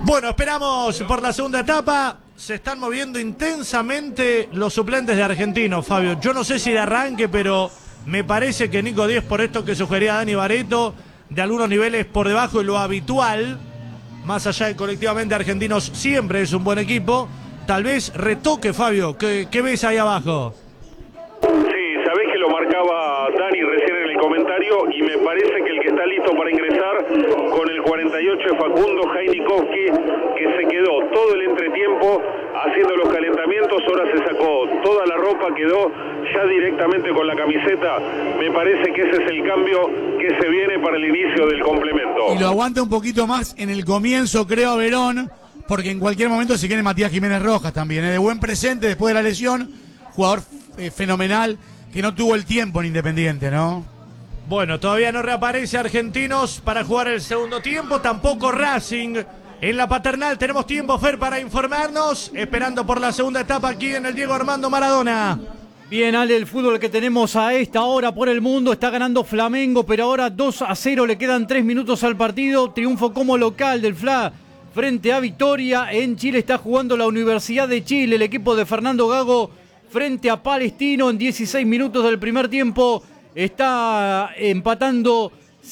Bueno, esperamos por la segunda etapa. Se están moviendo intensamente los suplentes de Argentinos, Fabio. Yo no sé si de arranque, pero me parece que Nico Díez, por esto que sugería Dani Barreto, de algunos niveles por debajo de lo habitual, más allá de colectivamente Argentinos siempre es un buen equipo, tal vez retoque, Fabio. ¿Qué ves ahí abajo? Sí, sabés que lo marcaba Dani recién en el comentario y me parece que el que está listo para ingresar con el 48 es Facundo Jainikowski, que se quedó todo el entretiempo haciendo los calentamientos, ahora se sacó toda la ropa, quedó ya directamente con la camiseta. Me parece que ese es el cambio que se viene para el inicio del complemento. Y lo aguanta un poquito más en el comienzo, creo, a Verón, porque en cualquier momento se quiere Matías Jiménez Rojas también, de buen presente después de la lesión, jugador fenomenal que no tuvo el tiempo en Independiente, ¿no? Bueno, todavía no reaparece Argentinos para jugar el segundo tiempo, tampoco Racing. En la Paternal tenemos tiempo, Fer, para informarnos, esperando por la segunda etapa aquí en el Diego Armando Maradona. Bien, Ale, el fútbol que tenemos a esta hora por el mundo, está ganando Flamengo, pero ahora 2-0, le quedan 3 minutos al partido, triunfo como local del FLA frente a Victoria. En Chile está jugando la Universidad de Chile, el equipo de Fernando Gago frente a Palestino en 16 minutos del primer tiempo, está empatando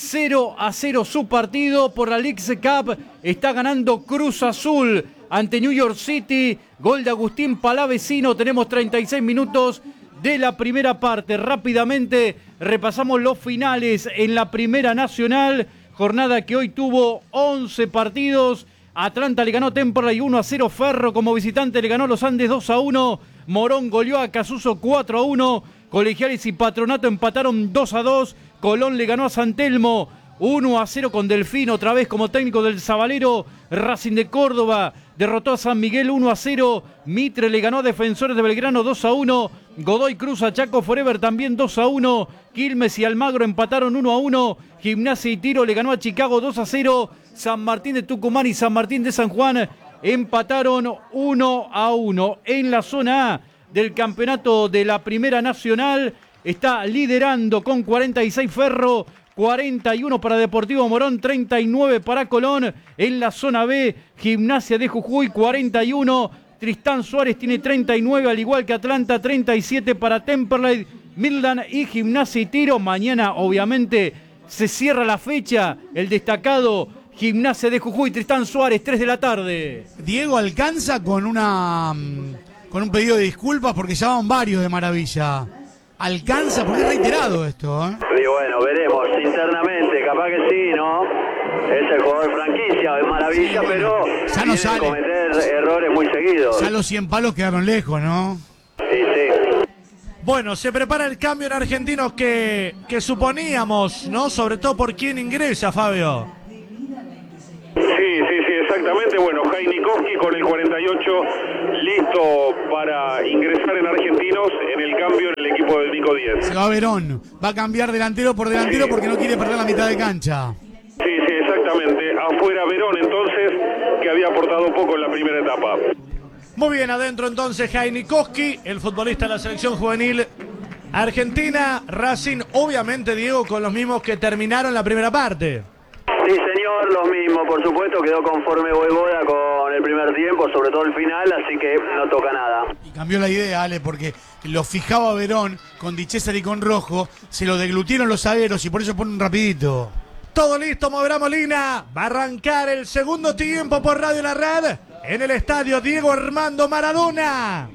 0-0 su partido por la Leagues Cup. Está ganando Cruz Azul ante New York City. Gol de Agustín Palavecino. Tenemos 36 minutos de la primera parte. Rápidamente repasamos los finales en la Primera Nacional. Jornada que hoy tuvo 11 partidos. Atlanta le ganó Temperley 1-0. Ferro como visitante le ganó Los Andes 2-1. Morón goleó a Casuso 4-1. Colegiales y Patronato empataron 2-2. Colón le ganó a San Telmo 1-0 con Delfín, otra vez como técnico del Sabalero. Racing de Córdoba derrotó a San Miguel 1-0. Mitre le ganó a Defensores de Belgrano 2-1. Godoy Cruz a Chaco Forever también 2-1. Quilmes y Almagro empataron 1-1. Gimnasia y Tiro le ganó a Chicago 2-0. San Martín de Tucumán y San Martín de San Juan empataron 1-1. En la zona A del campeonato de la Primera Nacional está liderando con 46 Ferro, 41 para Deportivo Morón, 39 para Colón. En la zona B, Gimnasia de Jujuy, 41. Tristán Suárez tiene 39, al igual que Atlanta, 37 para Temperley, Midland y Gimnasia y Tiro. Mañana, obviamente, se cierra la fecha. El destacado Gimnasia de Jujuy, Tristán Suárez, 3 de la tarde. Diego alcanza con un pedido de disculpas porque ya van varios de Maravilla. Alcanza, porque es reiterado esto, ¿eh? Y bueno, veremos internamente, capaz que sí, ¿no? Es el jugador franquicia de Maravilla, sí, pero ya no sale. Cometer errores muy seguidos. Ya los 100 palos quedaron lejos, ¿no? Sí, sí. Bueno, se prepara el cambio en Argentinos que suponíamos, ¿no? Sobre todo por quién ingresa, Fabio. Sí, exactamente. Bueno, Jainikowski con el 48 listo para ingresar en Argentinos en el cambio en el equipo de Nico Díez. Se va Verón, va a cambiar delantero por delantero, sí, porque no quiere perder la mitad de cancha. Sí, exactamente. Afuera Verón entonces, que había aportado poco en la primera etapa. Muy bien, adentro entonces Jainikowski, el futbolista de la selección juvenil argentina. Racing, obviamente, Diego, con los mismos que terminaron la primera parte. Sí, señor, los mismos, por supuesto, quedó conforme Voivoda con el primer tiempo, sobre todo el final, así que no toca nada. Y cambió la idea, Ale, porque lo fijaba Verón con Di Cesare y con Rojo, se lo deglutieron los zagueros y por eso ponen rapidito. Todo listo, moverá Molina, va a arrancar el segundo tiempo por Radio La Red, en el estadio Diego Armando Maradona.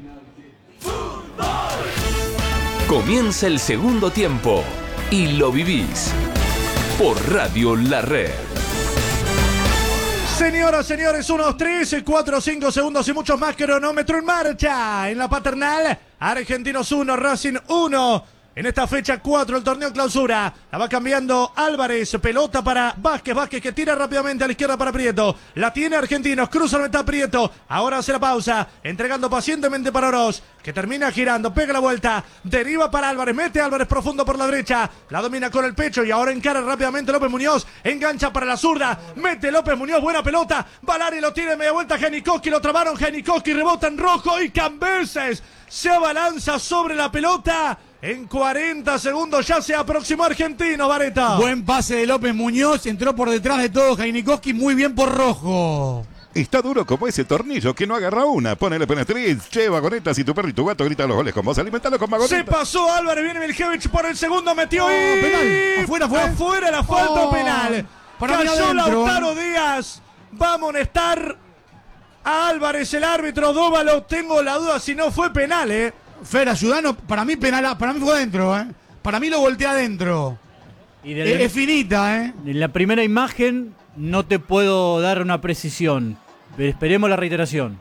Comienza el segundo tiempo y lo vivís por Radio La Red. Señoras, señores, 1, 3, 4, 5 segundos y muchos más. Cronómetro en marcha en la Paternal. Argentinos 1, Racing 1. En esta fecha 4 el torneo clausura. La va cambiando Álvarez. Pelota para Vázquez. Vázquez que tira rápidamente a la izquierda para Prieto. La tiene Argentinos. Cruza la meta Prieto. Ahora hace la pausa. Entregando pacientemente para Oroz. Que termina girando. Pega la vuelta. Deriva para Álvarez. Mete Álvarez profundo por la derecha. La domina con el pecho. Y ahora encara rápidamente López Muñoz. Engancha para la zurda. Mete López Muñoz. Buena pelota. Balari lo tiene media vuelta. Jainikowski. Lo trabaron. Jainikowski rebota en Rojo. Y Cambeses se abalanza sobre la pelota. En 40 segundos ya se aproximó Argentino, Vareta. Buen pase de López Muñoz, entró por detrás de todo Jainikowski, muy bien por Rojo. Está duro como ese tornillo que no agarra una. Ponele Penetriz, che, Vagonetas y tu perro y tu gato gritan los goles con vos. Alimentalo con Vagonetas. Se pasó Álvarez, viene Miljevic por el segundo, metió penal. Afuera fue. Afuera la falta penal. Para mí Cayó adentro. Lautaro Díaz. Va a amonestar a Álvarez, el árbitro Dóvalo. Tengo la duda si no fue penal, Fer, ayudanos. Para mí penal, para mí fue adentro, Para mí lo voltea adentro. Y de Es finita, En la primera imagen no te puedo dar una precisión. Pero esperemos la reiteración.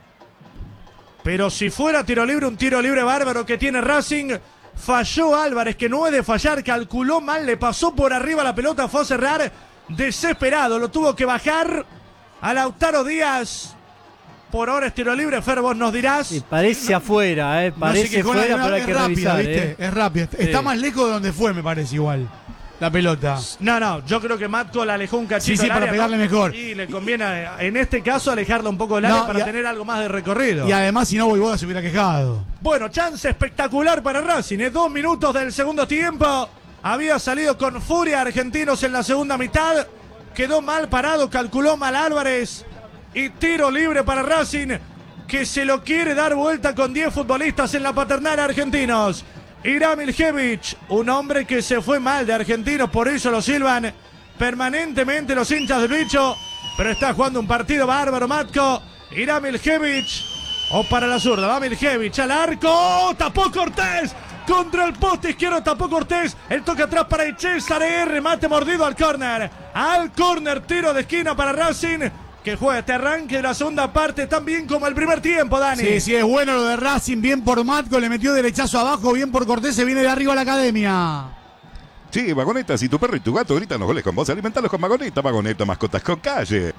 Pero si fuera tiro libre, un tiro libre bárbaro que tiene Racing. Falló Álvarez, que no es de fallar, calculó mal, le pasó por arriba la pelota, fue a cerrar desesperado, lo tuvo que bajar a Lautaro Díaz. Por ahora es tiro libre, Fer, vos nos dirás. Sí, parece afuera, parece afuera, pero hay que rápida, revisar. ¿viste? Es rápida. Está más lejos de donde fue, me parece, igual. La pelota. No, yo creo que Matco la alejó un cachito. Sí, del para área, pegarle mejor. Y le conviene, en este caso, alejarla un poco del área para tener algo más de recorrido. Y además, si no, Voivoda se hubiera quejado. Bueno, chance espectacular para Racing. 2 minutos del segundo tiempo. Había salido con furia Argentinos en la segunda mitad. Quedó mal parado, calculó mal Álvarez. Y tiro libre para Racing, que se lo quiere dar vuelta con 10 futbolistas en la paternal Argentinos. Irá Miljevic, un hombre que se fue mal de Argentinos, por eso lo silban permanentemente los hinchas del bicho. Pero está jugando un partido bárbaro, Matko. Irá Miljevic, o para la zurda, va Miljevic al arco, tapó Cortés. Contra el poste izquierdo tapó Cortés. El toque atrás para César, remate mordido al córner. Al córner, tiro de esquina para Racing, que juega este arranque de la segunda parte tan bien como el primer tiempo, Dani. Sí, es bueno lo de Racing, bien por Matco, le metió derechazo abajo, bien por Cortés, se viene de arriba a la academia. Sí, Vagonetas y tu perro y tu gato gritan los goles con vos. Alimentalos con Vagoneta, Vagoneta, mascotas con calle.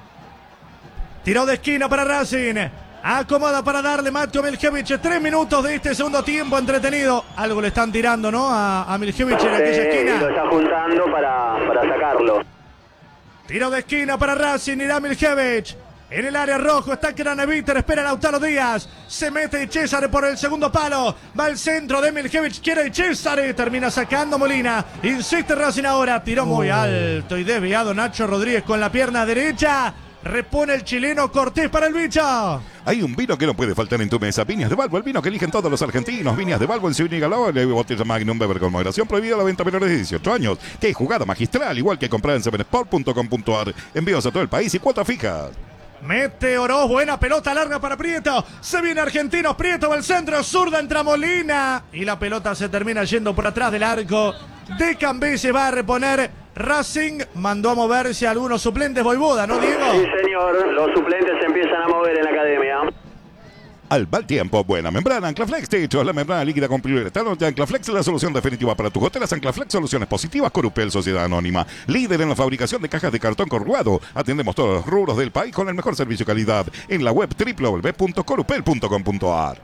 Tiró de esquina para Racing. Acomoda para darle Matko Miljevic. 3 minutos de este segundo tiempo entretenido. Algo le están tirando, ¿no? A Miljevic en aquella esquina. Lo está juntando para sacarlo. Tiro de esquina para Racing, irá Miljevic. En el área rojo está Craneviter, espera Lautaro Díaz. Se mete César por el segundo palo. Va al centro de Miljevic, quiere César. Termina sacando Molina. Insiste Racing ahora. Tiró muy alto y desviado Nacho Rodríguez con la pierna derecha. Repone el chileno Cortés para el bicho. Hay un vino que no puede faltar en tu mesa. Viñas de Balbo, el vino que eligen todos los argentinos. Viñas de Balbo en su Galó, botella Magnum Beber con moderación. Prohibida la venta a menores de 18 años. Que jugada magistral, igual que comprar en 7sport.com.ar. Envíos a todo el país y cuotas fijas. Mete Oroz, buena pelota larga para Prieto. Se viene Argentinos, Prieto va al centro, zurda entra Molina. Y la pelota se termina yendo por atrás del arco de Cambé. Va a reponer Racing. Mandó a moverse a algunos suplentes Voivoda, ¿no, Diego? Sí, señor. Los suplentes se empiezan a mover en la academia. Al mal tiempo, buena membrana, Anclaflex, techo, la membrana líquida con poliuretano de Anclaflex es la solución definitiva para tus goteras. Anclaflex, soluciones positivas, Corupel, Sociedad Anónima, líder en la fabricación de cajas de cartón corrugado. Atendemos todos los rubros del país con el mejor servicio y calidad en la web www.corupel.com.ar.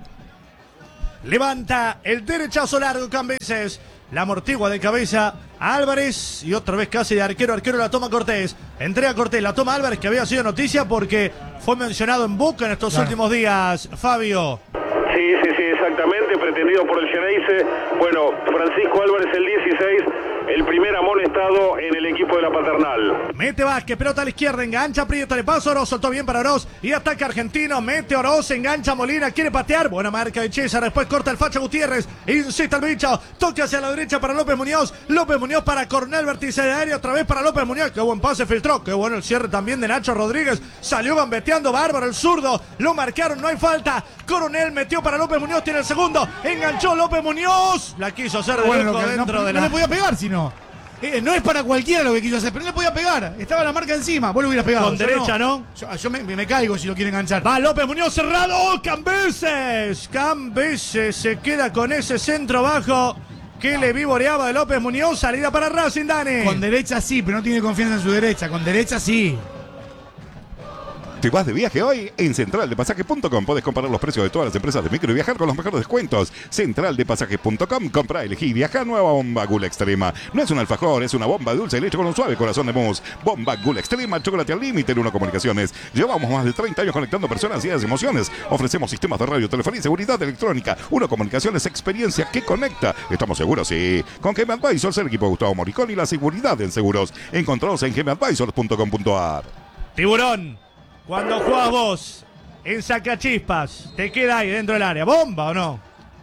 Levanta el derechazo largo Cambeses. La amortigua de cabeza a Álvarez y otra vez casi de arquero. Arquero la toma Cortés. Entrega Cortés, la toma Álvarez, que había sido noticia porque fue mencionado en Boca en estos últimos días. Fabio. Sí, exactamente, pretendido por el Xeneize. Bueno, Francisco Álvarez, el 16, el primer amonestado en el equipo de la paternal. Mete Vázquez, pelota a la izquierda, engancha Prieto, le pasa Oroz, soltó bien para Oroz y ataca Argentino, mete Oroz, engancha Molina, quiere patear, buena marca de César, después corta el Facho Gutiérrez, insiste el bicho, toque hacia la derecha para López Muñoz para Cornell, vértice de aéreo, otra vez para López Muñoz, qué buen pase filtró, qué bueno el cierre también de Nacho Rodríguez, salió gambeteando bárbaro el zurdo, lo marcaron, no hay falta, Coronel metió para López Muñoz, tiene el segundo, enganchó López Muñoz, la quiso hacer de loco dentro de la... No le podía pegar, sino... no es para cualquiera lo que quiso hacer, pero no le podía pegar. Estaba la marca encima. Vos lo hubieras pegado. Con derecha, ¿no? Yo me caigo si lo quieren enganchar. Va López Muñoz cerrado. ¡Oh, Cambeses! Cambeses se queda con ese centro bajo que le vivoreaba de López Muñoz. Salida para Racing, Dani. Con derecha sí, pero no tiene confianza en su derecha. Con derecha sí. ¿Te vas de viaje hoy? En centraldepasajes.com podés comparar los precios de todas las empresas de micro y viajar con los mejores descuentos. Centraldepasajes.com, compra, elegí, viaja, nueva bomba Gula Extrema. No es un alfajor, es una bomba de dulce de leche con un suave corazón de mousse. Bomba Gula Extrema, chocolate al límite en Uno Comunicaciones. Llevamos más de 30 años conectando personas, ideas y emociones. Ofrecemos sistemas de radio, telefonía y seguridad electrónica. Uno Comunicaciones, experiencia que conecta. Estamos seguros, sí. Con Game Advisors, el equipo de Gustavo Moricón y la seguridad en seguros. Encontrados en gameadvisors.com.ar. Tiburón. Cuando jugás vos en Sacachispas, ¿te queda ahí dentro del área? ¿Bomba o no?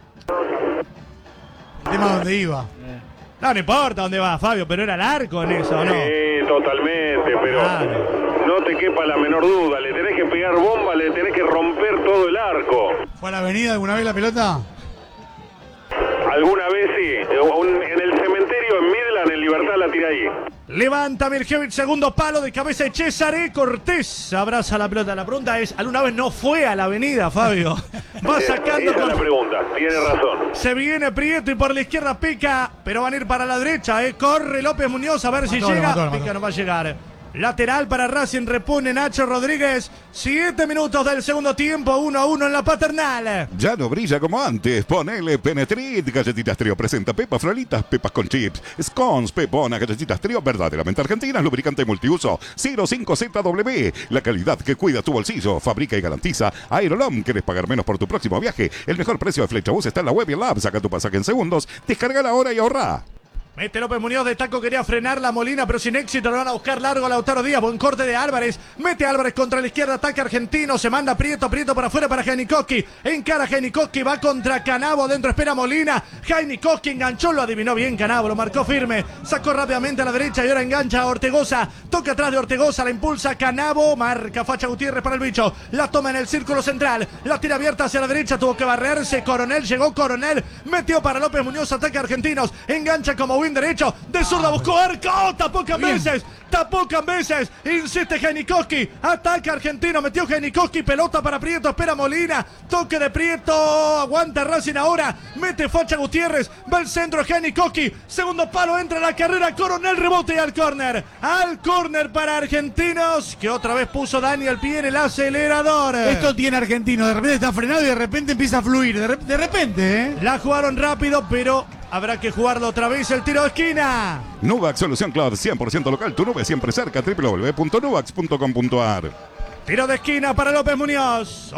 El tema donde iba. No importa dónde va, Fabio, pero era el arco en eso, ¿no? Sí, totalmente, pero no te quepa la menor duda. Le tenés que pegar bomba, le tenés que romper todo el arco. ¿Fue a la avenida alguna vez la pelota? Alguna vez sí. En el cementerio en Midland, en Libertad, la tira ahí. Levanta Mirkevic, segundo palo de cabeza de Cesare Cortés. Abraza la pelota. La pregunta es, ¿alguna vez no fue a la avenida, Fabio? Va sacando Esa es la pregunta, tiene razón. Se viene Prieto y por la izquierda Pica, pero van a ir para la derecha, Corre López Muñoz a ver si llega. Pica no va a llegar. Lateral para Racing, repone Nacho Rodríguez. 7 minutos del segundo tiempo, 1-1 en la Paternal. Ya no brilla como antes. Ponele Penetrit. Galletitas Trío presenta pepas frolitas, pepas con chips, scones, pepona, galletitas Trío verdaderamente argentinas, lubricante multiuso 05ZW. La calidad que cuida tu bolsillo. Fabrica y garantiza Aerolom. ¿Querés pagar menos por tu próximo viaje? El mejor precio de Flechabús está en la web y en la app. Saca tu pasaje en segundos. Descarga ahora y ahorra. Mete López Muñoz de taco, quería frenar la Molina, pero sin éxito. Lo van a buscar largo a Lautaro Díaz. Buen corte de Álvarez. Mete Álvarez contra la izquierda, ataque argentino. Se manda Prieto para afuera para Janikowski. Encara Janikowski, va contra Canavo. Adentro espera Molina. Janikowski enganchó, lo adivinó bien Canavo, lo marcó firme. Sacó rápidamente a la derecha y ahora engancha a Ortegoza. Toca atrás de Ortegoza, la impulsa Canavo. Marca Facha Gutiérrez para el bicho. La toma en el círculo central. La tira abierta hacia la derecha, tuvo que barrerse. Coronel, llegó Coronel. Metió para López Muñoz, ataque argentinos. Engancha como win derecho. De zurda buscó arco, tapó Cambeses, insiste Janikowski, ataca argentino, metió Janikowski, pelota para Prieto, espera Molina, toque de Prieto, aguanta Racing ahora, mete Facha Gutiérrez, va al centro Janikowski, segundo palo, entra la carrera, Coronel, rebote y al córner para Argentinos, que otra vez puso Dani al pie en el acelerador. Esto tiene Argentino, de repente está frenado y de repente empieza a fluir, de repente, La jugaron rápido, pero habrá que jugarlo otra vez, el tiro de esquina. Nuvac Solución Cloud 100% local. Tu nube siempre cerca. www.nuvax.com.ar. Tiro de esquina para López Muñoz.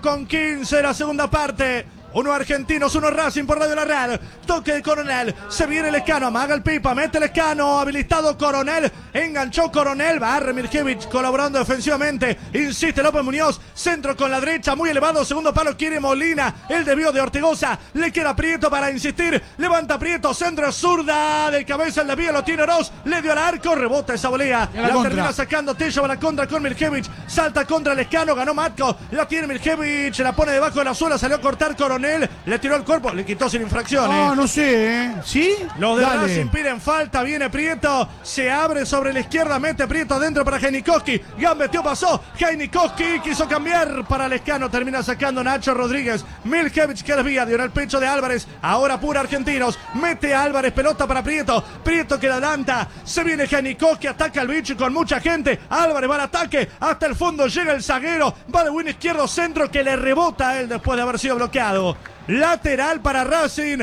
8:15 la segunda parte. Uno Argentinos, uno Racing por Radio La Real. Toque de Coronel. Se viene Lescano. Amaga el Pipa. Mete Lescano. Habilitado Coronel. Enganchó Coronel. Barre Mirkevic colaborando defensivamente. Insiste López Muñoz. Centro con la derecha. Muy elevado. Segundo palo quiere Molina. El desvío de Ortegoza. Le queda Prieto para insistir. Levanta Prieto. Centro zurda. De cabeza el desvío. Lo tiene Oroz. Le dio al arco. Rebota esa volea. La termina sacando Tello a la contra con Mirkevic. Salta contra Lescano. Ganó Matko. La tiene Mirkevic. La pone debajo de la suela. Salió a cortar Coronel. Le tiró el cuerpo, le quitó sin infracción. No sé, ¿sí? Los de Racing piden falta, viene Prieto, se abre sobre la izquierda, mete Prieto adentro para Janikowski. Gambeteó, pasó, Janikowski quiso cambiar para Lescano, termina sacando Nacho Rodríguez. Milkevic que desvía, dio en el pecho de Álvarez, ahora pura Argentinos, mete a Álvarez, pelota para Prieto que la adelanta, se viene Janikowski, ataca al bicho con mucha gente, Álvarez va al ataque, hasta el fondo llega el zaguero, va de buen izquierdo centro que le rebota a él después de haber sido bloqueado. Lateral para Racing,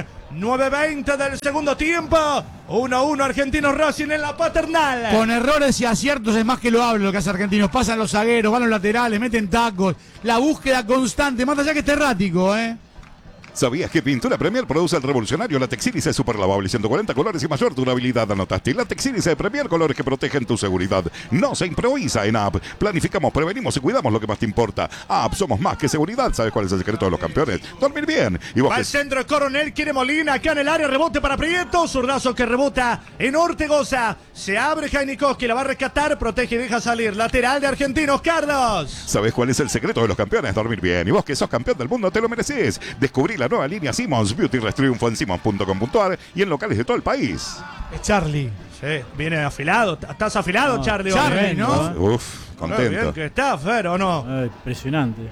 9:20 del segundo tiempo, 1-1 Argentinos Racing en la Paternal. Con errores y aciertos es más que lo hablo lo que hace Argentinos. Pasan los zagueros, van los laterales, meten tacos, la búsqueda constante, más allá que esté errático, ¿Sabías que Pintura Premier produce el revolucionario Latex Iris super lavable, 140 colores y mayor durabilidad? Anotaste. Latex Iris de Premier, colores que protegen tu seguridad. No se improvisa en App. Planificamos, prevenimos y cuidamos lo que más te importa. App, somos más que seguridad. ¿Sabes cuál es el secreto de los campeones? Dormir bien. Y vos va al centro, Coronel quiere Molina, acá en el área, rebote para Prieto, zurdazo que rebota en Ortegoza. Se abre Janikowski, la va a rescatar, protege y deja salir. Lateral de Argentinos, Carlos. ¿Sabes cuál es el secreto de los campeones? Dormir bien. Y vos que sos campeón del mundo te lo mereces. Descubrí la nueva línea Simmons. Beauty triunfo en Simmons.com.ar y en locales de todo el país. Es Charlie. Sí, viene afilado. ¿Estás afilado, Charlie? Charlie, ¿no? Contento. Bien que está, Fer, ¿o no? Impresionante.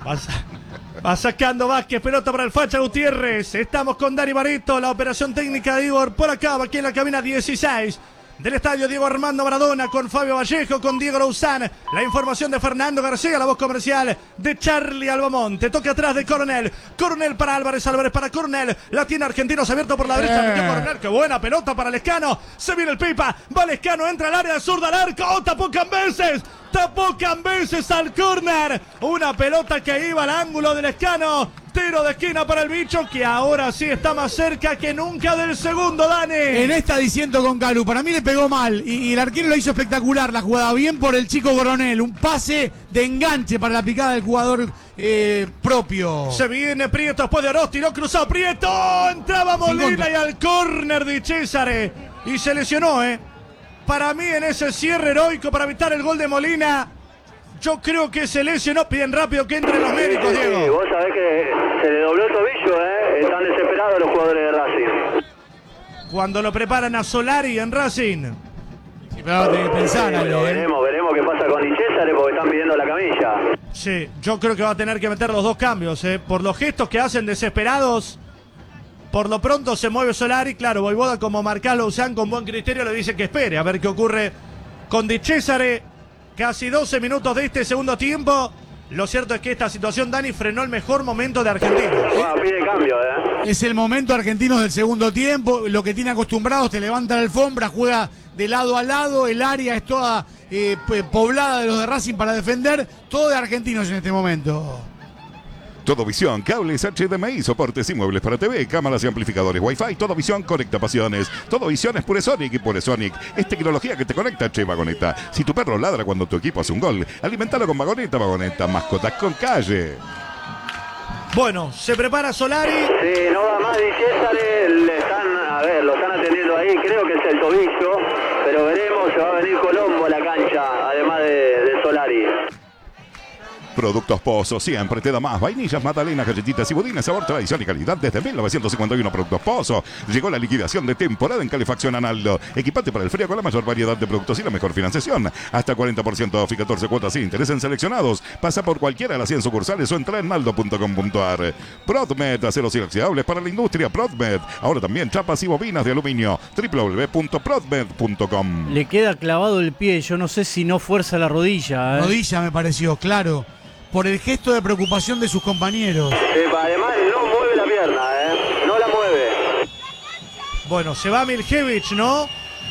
Va sacando Vázquez, pelota para el Facha Gutiérrez. Estamos con Dani Barito, la operación técnica de Igor por acá, aquí en la cabina 16 del estadio Diego Armando Maradona, con Fabio Vallejo, con Diego Rousán, la información de Fernando García, la voz comercial de Charlie Albamonte. Toque atrás de Coronel para Álvarez, Álvarez para Coronel, la tiene Argentinos abierto por la derecha, metió Coronel, qué buena pelota para Lescano, se viene el Pipa, va Lescano, entra al área zurda al arco, tapó Cambeses al córner, una pelota que iba al ángulo de Lescano, tiro de esquina para el bicho, que ahora sí está más cerca que nunca del segundo, Dani. En esta diciendo con Calu, para mí le pegó mal y el arquero lo hizo espectacular, la jugada bien por el chico Coronel, un pase de enganche para la picada del jugador propio. Se viene Prieto después de Oroz, tiró cruzado Prieto, entraba Molina y al córner de César y se lesionó, Para mí en ese cierre heroico para evitar el gol de Molina, yo creo que se lesionó. Bien rápido que entren los médicos, Diego. Sí, vos sabés que se le dobló el tobillo, están desesperados los jugadores de Racing. Cuando lo preparan a Solari en Racing. Sí, pero tenés que pensar, Pero veremos qué pasa con Di César porque están pidiendo la camilla. Sí, yo creo que va a tener que meter los dos cambios, Por los gestos que hacen desesperados. Por lo pronto se mueve Solari, claro, Voivoda como Marcalo Usán con buen criterio le dice que espere a ver qué ocurre con Di César. Casi 12 minutos de este segundo tiempo. Lo cierto es que esta situación, Dani, frenó el mejor momento de Argentinos. Pide cambio, Es el momento argentino del segundo tiempo, lo que tiene acostumbrados, te levanta la alfombra, juega de lado a lado, el área es toda poblada de los de Racing para defender, todo de argentinos en este momento. Todo Visión, cables HDMI, soportes y muebles para TV, cámaras y amplificadores Wi-Fi. Todo Visión conecta pasiones. Todo Visión es Puresonic y Puresonic es tecnología que te conecta, Vagoneta. Si tu perro ladra cuando tu equipo hace un gol, alimentalo con Vagoneta, mascotas con calle. Bueno, se prepara Solari. Sí, no va más Di César, lo están atendiendo ahí, creo que es el tobillo, pero veremos, se va a venir Colombo a la cancha, además de Solari. Productos Pozo, siempre te da más. Vainillas, magdalenas, galletitas y budines, sabor, tradición y calidad desde 1951. Productos Pozo. Llegó la liquidación de temporada en calefacción Analdo. Equipate para el frío con la mayor variedad de productos y la mejor financiación. Hasta 40% off y 14 cuotas sin interés en seleccionados. Pasa por cualquiera de las 100 sucursales o entra en naldo.com.ar. Prodmed, aceros inoxidables para la industria. Prodmed. Ahora también chapas y bobinas de aluminio. www.prodmed.com. Le queda clavado el pie, yo no sé si no fuerza la rodilla. Rodilla me pareció, claro. Por el gesto de preocupación de sus compañeros. Además no mueve la pierna, no la mueve. Bueno, se va Miljevic, ¿no?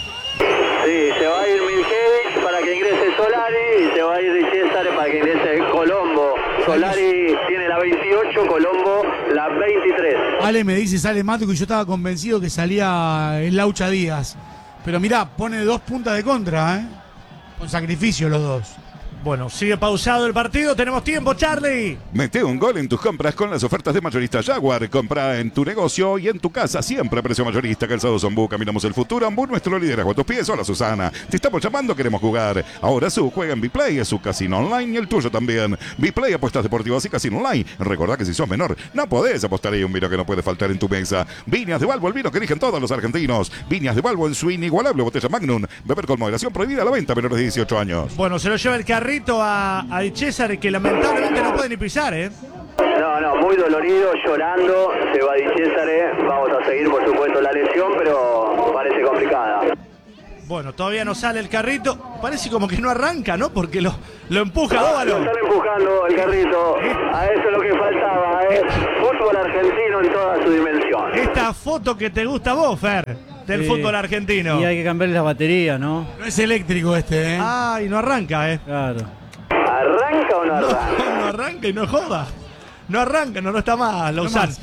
Sí, se va a ir Miljevic para que ingrese Solari y se va a ir Di César para que ingrese Colombo. Solari tiene la 28, Colombo la 23. Ale me dice, sale Mato, que yo estaba convencido que salía el Laucha Díaz. Pero mirá, pone dos puntas de contra, con sacrificio los dos. Bueno, sigue pausado el partido, tenemos tiempo, Charlie. Mete un gol en tus compras con las ofertas de Mayorista Jaguar. Compra en tu negocio y en tu casa, siempre a precio mayorista. Calzado Zombú, caminamos el futuro. Ambú, nuestro liderazgo a tus pies. Hola, Susana. Te estamos llamando, queremos jugar. Ahora juega en Biplay, es su casino online y el tuyo también. Biplay, apuestas deportivas y casino online. Recordá que si sos menor, no podés apostar ahí un vino que no puede faltar en tu mesa. Viñas de Balbo, el vino que eligen todos los argentinos. Viñas de Balbo en su inigualable botella Magnum. Beber con moderación, prohibida a la venta a menores de 18 años. Bueno, se lo lleva el carrito a Di César, que lamentablemente no puede ni pisar, No, muy dolorido, llorando, se va Di César, vamos a seguir por supuesto la lesión, pero parece complicada. Bueno, todavía no sale el carrito, parece como que no arranca, ¿no? Porque lo empuja Óvalo. Lo están empujando el carrito, a eso es lo que faltaba, fútbol argentino en toda su dimensión. Esta foto que te gusta a vos, Fer, del fútbol argentino. Y hay que cambiarle las baterías, ¿no? No es eléctrico este, Ay, no arranca, Claro. ¿Arranca o no arranca? No arranca y no joda. No arranca, no está mal, lo usan.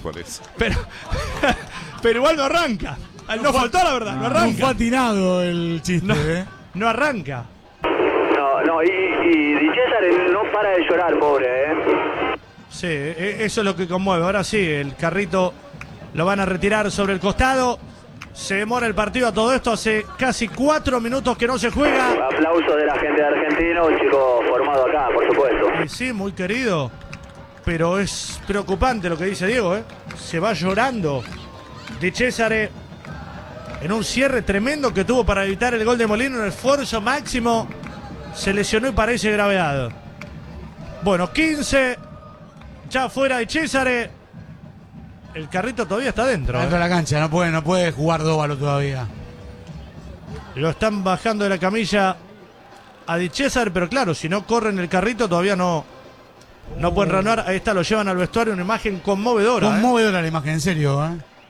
Pero igual no arranca. No faltó, la verdad, no arranca. No fue atinado el chiste, No arranca. No, y Di César no para de llorar, pobre, Sí, eso es lo que conmueve. Ahora sí, el carrito lo van a retirar sobre el costado. Se demora el partido a todo esto. Hace casi 4 minutos que no se juega. Aplausos de la gente de Argentina, un chico formado acá, por supuesto. Sí, muy querido. Pero es preocupante lo que dice Diego, Se va llorando Di César en un cierre tremendo que tuvo para evitar el gol de Molina. Un esfuerzo máximo. Se lesionó y parece gravedad. Bueno, 15. Ya fuera Di César. El carrito todavía está dentro. Dentro de la cancha, no puede jugar Dóvalo todavía. Lo están bajando de la camilla a Di César, pero claro, si no corren el carrito todavía no pueden reanudar. Ahí está, lo llevan al vestuario, una imagen conmovedora. Conmovedora la imagen, en serio,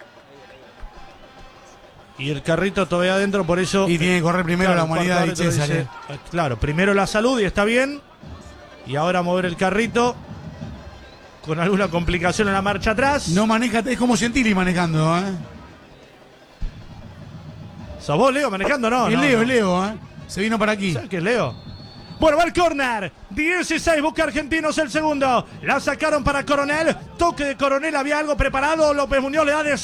Y el carrito todavía adentro, por eso. Y tiene que correr primero la humanidad de Di César. Claro, primero la salud y está bien. Y ahora mover el carrito. con alguna complicación en la marcha atrás. No maneja, es como Gentili manejando, ¿eh? ¿Sos vos, Leo, manejando? No, Es no, Leo, no. es Leo, ¿eh? Se vino para aquí. ¿Sabes qué es Leo? Bueno, va el córner. 16, busca Argentinos el segundo. La sacaron para Coronel. Toque de Coronel, había algo preparado. López Muñoz le da de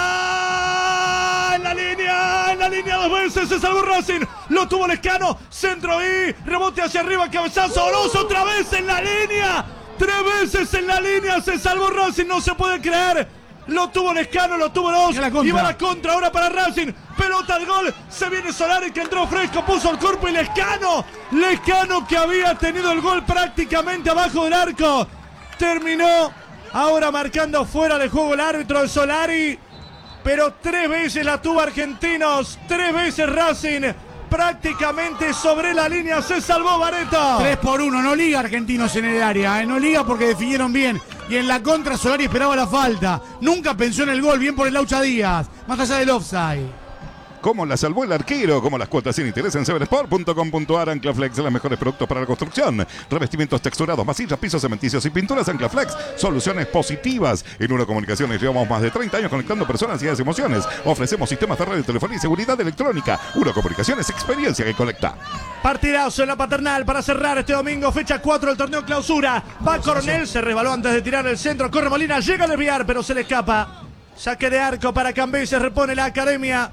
zurda. En la línea dos veces. Se salvó Racing. Lo tuvo Lescano. Centro y rebote hacia arriba. Cabezazo. Oroz otra vez en la línea. 3 veces en la línea. Se salvó Racing. No se puede creer. Lo tuvo Lescano, lo tuvo Oroz. Y va la contra ahora para Racing. Pelota de gol. Se viene Solari que entró fresco. Puso el cuerpo y Lescano. Lescano que había tenido el gol prácticamente abajo del arco. Terminó ahora marcando fuera de juego el árbitro de Solari. Pero 3 veces la tuvo Argentinos. 3 veces Racing. Prácticamente sobre la línea se salvó Barreto. 3-1, no liga Argentinos en el área, no liga porque definieron bien. Y en la contra Solari esperaba la falta. Nunca pensó en el gol, bien por el Laucha Díaz, más allá del offside. Cómo la salvó el arquero, como las cuotas sin interés en seversport.com.ar. Anclaflex, los mejores productos para la construcción. Revestimientos texturados, masillas, pisos cementicios y pinturas. Anclaflex, soluciones positivas. En Uno Comunicaciones llevamos más de 30 años conectando personas y emociones. Ofrecemos sistemas de radio, telefonía y seguridad electrónica. Uno Comunicaciones, experiencia que conecta. Partidazo en la Paternal para cerrar este domingo, fecha 4 del torneo clausura. Va Coronel, se resbaló antes de tirar el centro. Corre Molina, llega a desviar, pero se le escapa. Saque de arco para Cambeses, repone la academia.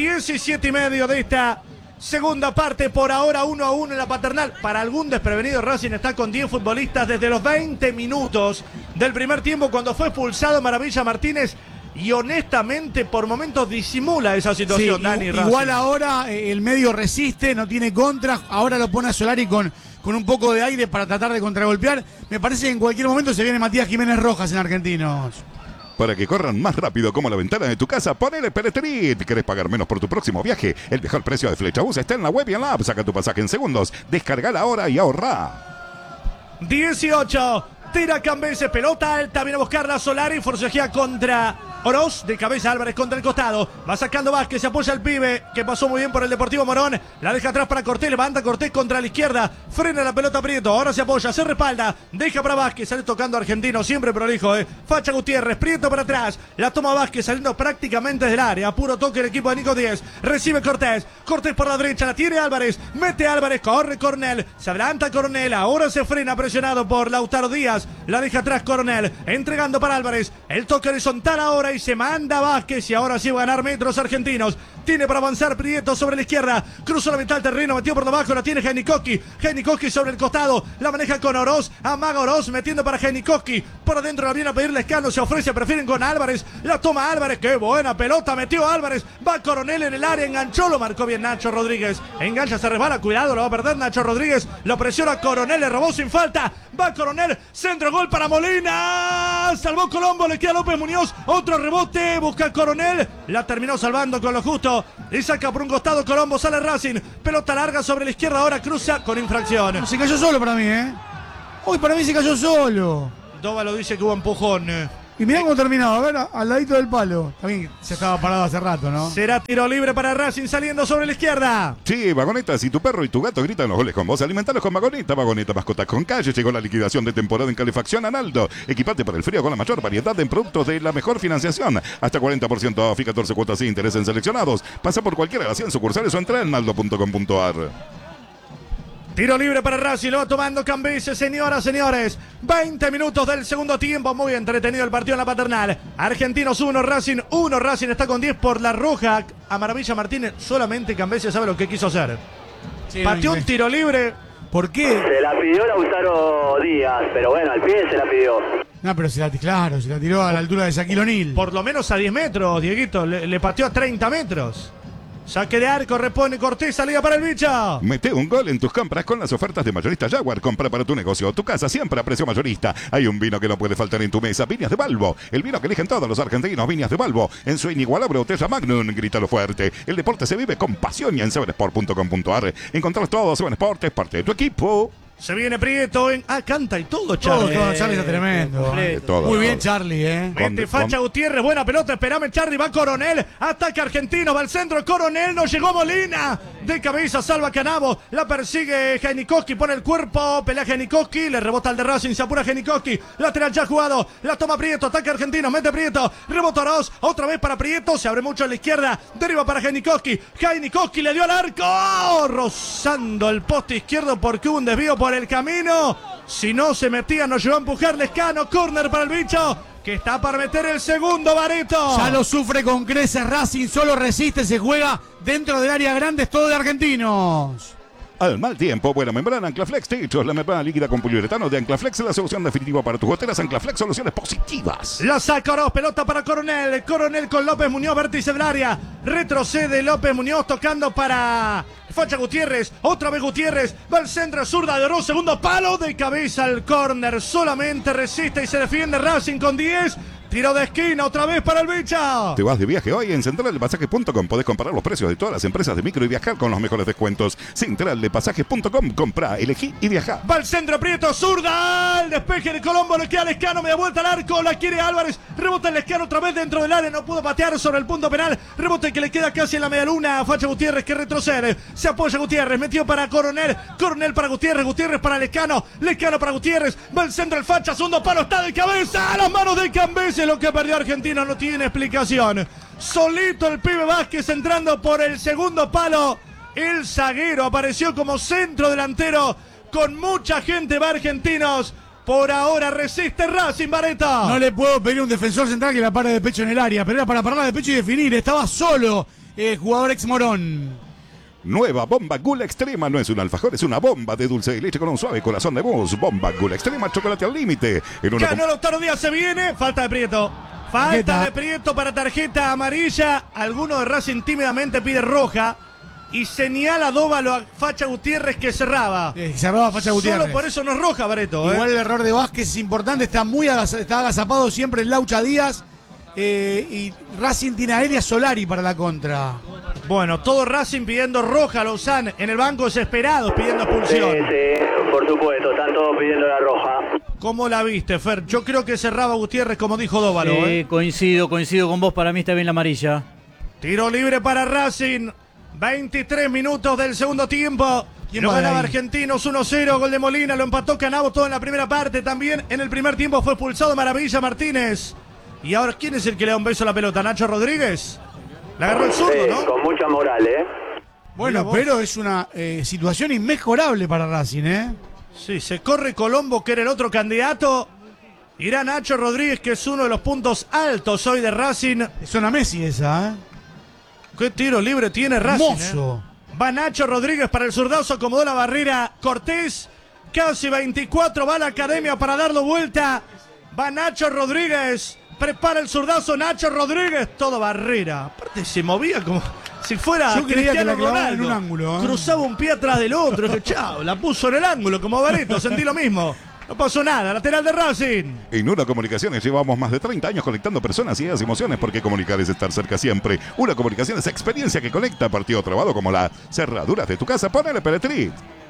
17:30 de esta segunda parte, por ahora 1-1 en la Paternal. Para algún desprevenido, Racing está con 10 futbolistas desde los 20 minutos del primer tiempo cuando fue expulsado Maravilla Martínez. Y honestamente, por momentos disimula esa situación, Sí, Dani. igual Racing. ahora el medio resiste, no tiene contra. Ahora lo pone a Solari con un poco de aire para tratar de contragolpear. Me parece que en cualquier momento se viene Matías Jiménez Rojas en Argentinos. Para que corran más rápido como la ventana de tu casa, ponele Peletrit. ¿Querés pagar menos por tu próximo viaje? El mejor precio de Flechabús está en la web y en la app. Saca tu pasaje en segundos. Descargala ahora y ahorra. 18. Tira Cambeses, pelota alta, viene a buscarla Solari, forcejea contra Oroz, de cabeza Álvarez contra el costado, va sacando Vázquez, se apoya el pibe, que pasó muy bien por el Deportivo Morón, la deja atrás para Cortés, levanta Cortés contra la izquierda, frena la pelota Prieto, ahora se apoya, se respalda, deja para Vázquez, sale tocando Argentino, siempre prolijo, Facha Gutiérrez, Prieto para atrás, la toma Vázquez saliendo prácticamente del área, puro toque el equipo de Nico Díez, recibe Cortés, Cortés por la derecha, la tiene Álvarez, mete Álvarez, corre Coronel, se adelanta Coronel, ahora se frena presionado por Lautaro Díaz, la deja atrás Coronel, entregando para Álvarez, el toque horizontal ahora y se manda Vázquez y ahora sí va a ganar metros Argentinos. Tiene para avanzar Prieto sobre la izquierda, cruzó la mitad del terreno, metió por debajo, la tiene Jainikoski sobre el costado, la maneja con Oroz, amaga Oroz metiendo para Jainikoski, por adentro la viene a pedir Lescano, se ofrece, prefieren con Álvarez, la toma Álvarez, qué buena pelota, metió Álvarez, va Coronel en el área, enganchó, lo marcó bien Nacho Rodríguez, engancha, se resbala, cuidado, lo va a perder Nacho Rodríguez, lo presiona Coronel, le robó sin falta, va Coronel, centro, gol para Molina, salvó Colombo, le queda López Muñoz, otro rebote, busca Coronel, la terminó salvando con lo justo, y saca por un costado Colombo, sale Racing, pelota larga sobre la izquierda, ahora cruza con infracción. Se cayó solo para mí, Hoy para mí se cayó solo. Dóvalo dice que hubo empujón. Y mirá cómo terminó, a ver, al ladito del palo. También se estaba parado hace rato, ¿no? Será tiro libre para Racing saliendo sobre la izquierda. Sí, Vagoneta, si tu perro y tu gato gritan los goles con vos, alimentalos con Vagoneta. Vagoneta, mascotas con calle. Llegó la liquidación de temporada en calefacción Analdo. Equipate para el frío con la mayor variedad en productos de la mejor financiación. Hasta 40% off y 14 cuotas sin interés en seleccionados. Pasa por cualquiera de las 100 sucursales o entra en naldo.com.ar. Tiro libre para Racing, lo va tomando Cambeses, señoras, señores. 20 minutos del segundo tiempo, muy entretenido el partido en la Paternal. Argentinos 1, Racing 1. Racing está con 10 por la roja. A Maravilla Martínez, solamente Cambeses sabe lo que quiso hacer. Sí, Pateó un tiro libre. ¿Por qué? Se la pidió Lautaro Díaz, pero bueno, al pie se la pidió. No, pero se la tiró a la altura de Shaquille O'Neal. Por lo menos a 10 metros, Dieguito. Le pateó a 30 metros. Saque de arco, repone Cortés, salida para el bicho. Mete un gol en tus compras con las ofertas de Mayorista Jaguar. Compra para tu negocio o tu casa siempre a precio mayorista. Hay un vino que no puede faltar en tu mesa. Viñas de Balbo. El vino que eligen todos los argentinos. Viñas de Balbo. En su inigualable botella Magnum. Grítalo fuerte. El deporte se vive con pasión y en seversport.com.ar. Encontrás todo. Seven Sport es parte de tu equipo. Se viene Prieto en... canta y todo, Charlie. Todo, Charlie está tremendo. Todo, Muy bien, todo. Charlie, Mete Facha Gutiérrez, buena pelota, esperame Charlie, va Coronel, ataque argentino, va al centro Coronel, no llegó Molina, de cabeza salva Canavo, la persigue Janikowski, pone el cuerpo, pelea Janikowski, le rebota al de Racing, se apura Janikowski, lateral ya jugado, la toma Prieto, ataque argentino, mete Prieto, rebota Oroz, otra vez para Prieto, se abre mucho a la izquierda, deriva para Janikowski le dio al arco, rozando el poste izquierdo porque hubo un desvío por el camino, si no se metía, nos llevó a empujar Lescano, córner para el bicho, que está para meter el segundo, Bareto. Ya lo sufre con creces Racing, solo resiste, se juega dentro del área grande, es todo de argentinos. Al mal tiempo, buena membrana Anclaflex Techos, la membrana líquida con poliuretano de Anclaflex es la solución definitiva para tus goteras. Anclaflex, soluciones positivas. La saca Oroz, pelota para Coronel, Coronel con López Muñoz, vértice del área, retrocede López Muñoz tocando para Facha Gutiérrez, otra vez Gutiérrez, va al centro, zurda de Oroz, segundo palo, de cabeza al córner, solamente resiste y se defiende Racing con 10. Tiro de esquina, otra vez para el bicho. Te vas de viaje hoy en centraldepasajes.com. Podés comparar los precios de todas las empresas de micro y viajar con los mejores descuentos. Centraldepasajes.com. Comprá, elegí y viajá. Va al centro, Prieto, zurda, el despeje de Colombo, le queda Lescano, media vuelta al arco, la quiere Álvarez, rebota el Lescano otra vez dentro del área, no pudo patear sobre el punto penal, rebote que le queda casi en la media luna, Facha Gutiérrez que retrocede, se apoya Gutiérrez, metió para Coronel, Coronel para Gutiérrez, Gutiérrez para Lescano, Lescano para Gutiérrez, va al centro el Facha, segundo palo, está de cabeza, a las manos de Cambese, lo que perdió Argentina no tiene explicación, solito el pibe Vázquez entrando por el segundo palo, el zaguero apareció como centro delantero, con mucha gente va Argentinos. Por ahora resiste Racing, Barreto. No le puedo pedir a un defensor central que la pare de pecho en el área, pero era para pararla de pecho y definir. Estaba solo el jugador ex Morón. Nueva Bomba Gula Extrema no es un alfajor, es una bomba de dulce de leche con un suave corazón de mousse. Bomba Gula Extrema, chocolate al límite. Ganó Lautaro Díaz, se viene. Falta de Prieto. Falta de Prieto para tarjeta amarilla. Alguno de Racing tímidamente pide roja. Y señala Dóvalo a Facha Gutiérrez que cerraba. Cerraba Facha Gutiérrez. Solo por eso no es roja, Bareto. Igual el error de Vázquez es importante. Está agazapado siempre el Laucha Díaz. Y Racing tiene a Elia Solari para la contra. Bueno, todo Racing pidiendo roja a Lozán. En el banco desesperados pidiendo expulsión. Sí, por supuesto. Están todos pidiendo la roja. ¿Cómo la viste, Fer? Yo creo que cerraba Gutiérrez como dijo Dóvalo. Coincido con vos. Para mí está bien la amarilla. Tiro libre para Racing. 23 minutos del segundo tiempo. Lo ganaba Argentinos 1-0, gol de Molina, lo empató Canavo todo en la primera parte. También en el primer tiempo fue expulsado Maravilla Martínez. Y ahora, ¿quién es el que le da un beso a la pelota? ¿Nacho Rodríguez? La agarró el zurdo, ¿no? Con mucha moral, Bueno, pero es una situación inmejorable para Racing, Sí, se corre Colombo, que era el otro candidato. Irá Nacho Rodríguez, que es uno de los puntos altos hoy de Racing. Es una Messi esa, ¿Qué tiro libre tiene Racing? Hermoso. Va Nacho Rodríguez para el zurdazo, acomodó la barrera Cortés. Casi 24, va a la academia para darlo vuelta. Va Nacho Rodríguez. Prepara el zurdazo Nacho Rodríguez. Todo barrera. Aparte se movía como si fuera Cristiano Ronaldo. En un ángulo, Cruzaba un pie atrás del otro. Chao, la puso en el ángulo como Bareto. Sentí lo mismo. No pasó nada, lateral de Racing. En Una Comunicaciones llevamos más de 30 años conectando personas, ideas y emociones, porque comunicar es estar cerca siempre. Una Comunicación es experiencia que conecta, partido trabado como las cerraduras de tu casa. Ponele Peletri.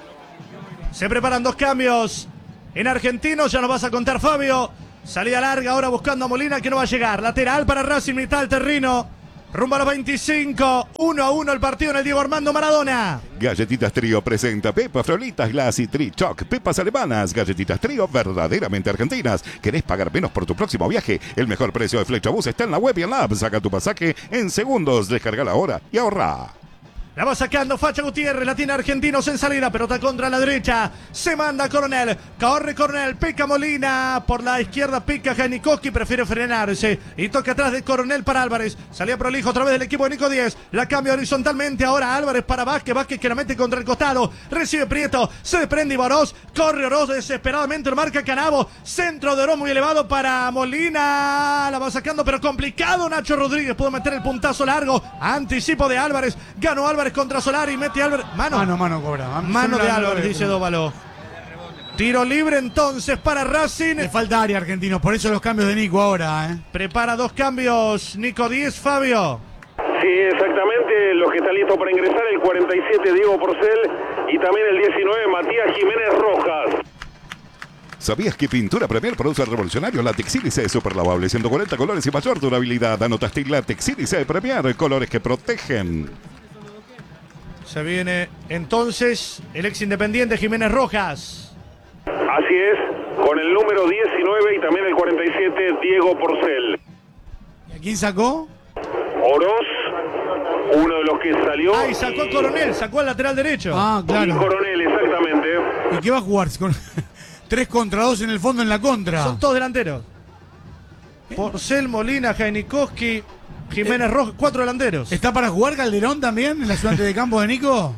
Se preparan dos cambios en Argentinos, ya nos vas a contar, Fabio. Salida larga ahora buscando a Molina, que no va a llegar. Lateral para Racing, mitad del terreno. Rumbo a los 25, 1-1 el partido en el Diego Armando Maradona. Galletitas Trío presenta Pepa Frolitas Glass y Trichoc. Pepas alemanas, galletitas Trío verdaderamente argentinas. ¿Querés pagar menos por tu próximo viaje? El mejor precio de Flechabús está en la web y en la app. Saca tu pasaje en segundos, descarga ahora y ahorra. La va sacando Facha Gutiérrez, la tiene Argentinos en salida, pelota contra la derecha, se manda Coronel, corre Coronel, pica Molina, por la izquierda pica Janikowski, prefiere frenarse y toca atrás de Coronel para Álvarez, salía prolijo otra vez del equipo de Nico Díez, la cambia horizontalmente ahora Álvarez para Vázquez, Vázquez que la mete contra el costado, recibe Prieto, se desprende y Oroz, corre Oroz desesperadamente, lo marca Canavo, centro de Oroz muy elevado para Molina, la va sacando pero complicado Nacho Rodríguez, pudo meter el puntazo largo, anticipo de Álvarez, ganó Álvarez contra Solari, mete Álvarez. Mano cobra. Mano de Álvarez, dice Dóvalo. Tiro libre entonces para Racing. Le falta área Argentinos, por eso los cambios de Nico ahora. Prepara dos cambios Nico Díez, Fabio. Sí, exactamente, los que están listos para ingresar, el 47 Diego Porcel y también el 19, Matías Jiménez Rojas. ¿Sabías que Pintura Premier produce el revolucionario látex sílice super lavable, 140 colores y mayor durabilidad? Anotaste látex sílice Premier, colores que protegen. Se viene entonces el ex Independiente Jiménez Rojas. Así es, con el número 19 y también el 47, Diego Porcel. ¿Y a quién sacó? Oroz, uno de los que salió. Ah, y sacó a Coronel, sacó al lateral derecho. Ah, Y claro. Coronel, exactamente. ¿Y qué va a jugar? Con 3 contra 2 en el fondo en la contra. Son todos delanteros. Porcel, Molina, Jainikowski, Jiménez Rojas, 4 delanteros. ¿Está para jugar Calderón también en la ayudante de campo de Nico?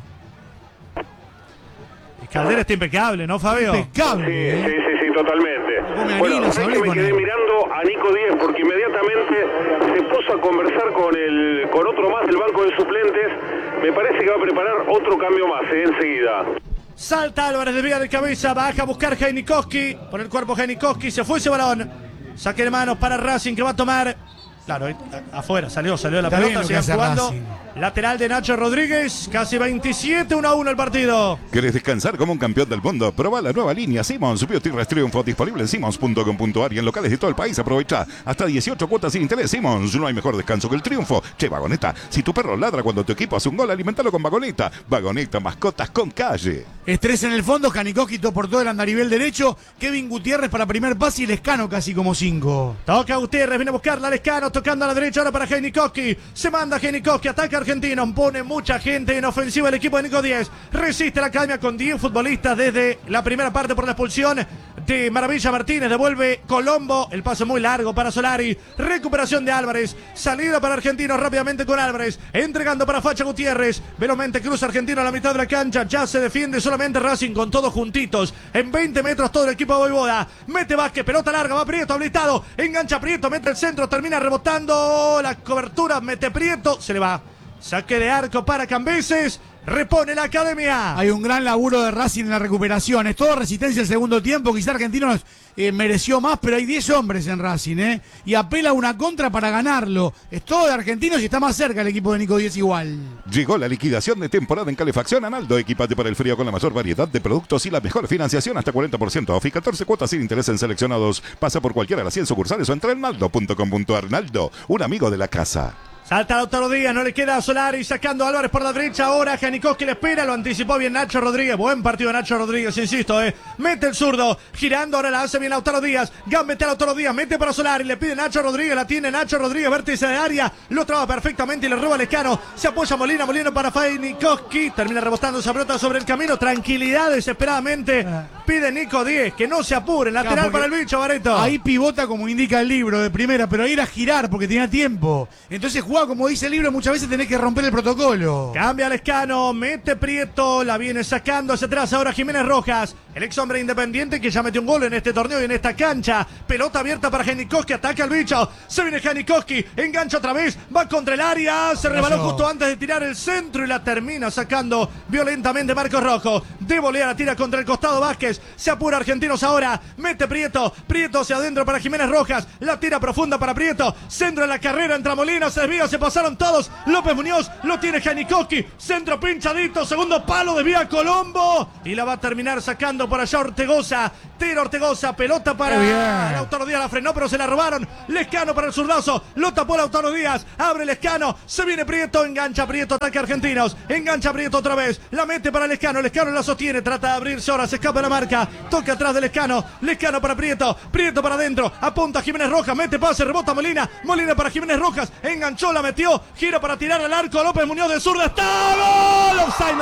Y Caldera está impecable, ¿no, Fabio? Impecable. Sí, totalmente. Come Bueno, harinas, sé hablé que me con quedé él. mirando a Nico Díez porque inmediatamente se puso a conversar con otro más del banco de suplentes. Me parece que va a preparar otro cambio más, enseguida. Salta Álvarez, desvía de cabeza, baja a buscar Jainikowski. Por el cuerpo Jainikowski, se fue ese balón. Saque de manos para Racing que va a tomar. Claro, afuera, salió la Está bien pelota, lo que sigue hace jugando. Racing. Lateral de Nacho Rodríguez, casi 27-1-1 el partido. ¿Querés descansar como un campeón del mundo? Proba la nueva línea Simmons Beauty Triunfo, disponible en simmons.com.ar y en locales de todo el país. Aprovecha hasta 18 cuotas sin interés. Simmons, no hay mejor descanso que el triunfo. Che, Vagoneta, si tu perro ladra cuando tu equipo hace un gol, alimentalo con Vagoneta. Vagoneta, mascotas con calle. Estrés en el fondo, Jainikowski por todo el andarivel derecho, Kevin Gutiérrez para primer pase y Lescano casi como 5. Toca Gutiérrez, viene a buscarla Lescano, tocando a la derecha ahora para Jainikowski. Se manda Jainikowski, ataca Argentino, pone mucha gente en ofensiva el equipo de Nico Díez. Resiste la academia con 10 futbolistas desde la primera parte por la expulsión de Maravilla Martínez. Devuelve Colombo, el pase muy largo para Solari. Recuperación de Álvarez, salida para Argentino rápidamente con Álvarez, entregando para Facha Gutiérrez. Velozmente cruza Argentino a la mitad de la cancha, ya se defiende solamente Racing con todos juntitos. En 20 metros todo el equipo de Voivoda. Mete Vázquez, pelota larga, va Prieto habilitado, engancha Prieto, mete el centro, termina rebotando la cobertura, mete Prieto, se le va. Saque de arco para Cambeses. Repone la academia. Hay un gran laburo de Racing en la recuperación. Es todo resistencia el segundo tiempo. Quizá Argentinos mereció más, pero hay 10 hombres en Racing, y apela a una contra para ganarlo. Es todo de Argentinos y está más cerca el equipo de Nico Díez igual. Llegó la liquidación de temporada en calefacción Analdo. Equipate para el frío con la mayor variedad de productos y la mejor financiación hasta 40% off y 14 cuotas sin interés en seleccionados. Pasa por cualquiera de las 100 sucursales o entra en naldo.com.ar. Naldo, un amigo de la casa. Salta Lautaro Díaz, no le queda a Solari, sacando a Álvarez por la derecha. Ahora Jainikowski le espera, lo anticipó bien Nacho Rodríguez. Buen partido de Nacho Rodríguez, insisto, mete el zurdo, girando, ahora la hace bien Lautaro Díaz. Gambete a Lautaro Díaz, mete para Solari, le pide Nacho Rodríguez, la tiene Nacho Rodríguez, vértice de área, lo traba perfectamente y le roba a Lescano. Se apoya Molina para Jainikowski, termina rebotando esa pelota sobre el camino. Tranquilidad, desesperadamente pide Nico Díez, que no se apure, lateral para el bicho, Bareto. Ahí pivota como indica el libro de primera, pero ahí era girar porque tenía tiempo. Entonces como dice el libro, muchas veces tenés que romper el protocolo. Cambia Lescano, mete Prieto, la viene sacando hacia atrás ahora Jiménez Rojas, el ex hombre independiente que ya metió un gol en este torneo y en esta cancha. Pelota abierta para Jainikowski, ataca al bicho, se viene Jainikowski, engancha otra vez, va contra el área, se rebaló justo antes de tirar el centro y la termina sacando violentamente Marcos Rojo. De volea la tira contra el costado Vázquez, se apura Argentinos ahora, mete Prieto hacia adentro para Jiménez Rojas, la tira profunda para Prieto, centro en la carrera, entra Molina, se desvía, se pasaron todos, López Muñoz, lo tiene Jainikowski, centro pinchadito, segundo palo, desvía Colombo y la va a terminar sacando por allá Ortegoza, tira Ortegoza, pelota para Lautaro Díaz, la frenó pero se la robaron, Lescano para el zurdazo, lo tapó Lautaro Díaz, abre Lescano, se viene Prieto, engancha Prieto, ataque Argentinos, engancha Prieto otra vez, la mete para Lescano, Lescano la sostiene, trata de abrirse ahora, se escapa la marca, toca atrás de Lescano para Prieto para adentro, apunta Jiménez Rojas, mete pase, rebota Molina para Jiménez Rojas, enganchó, la metió, gira para tirar al arco, López Muñoz de zurda, ¡está! ¡Gol!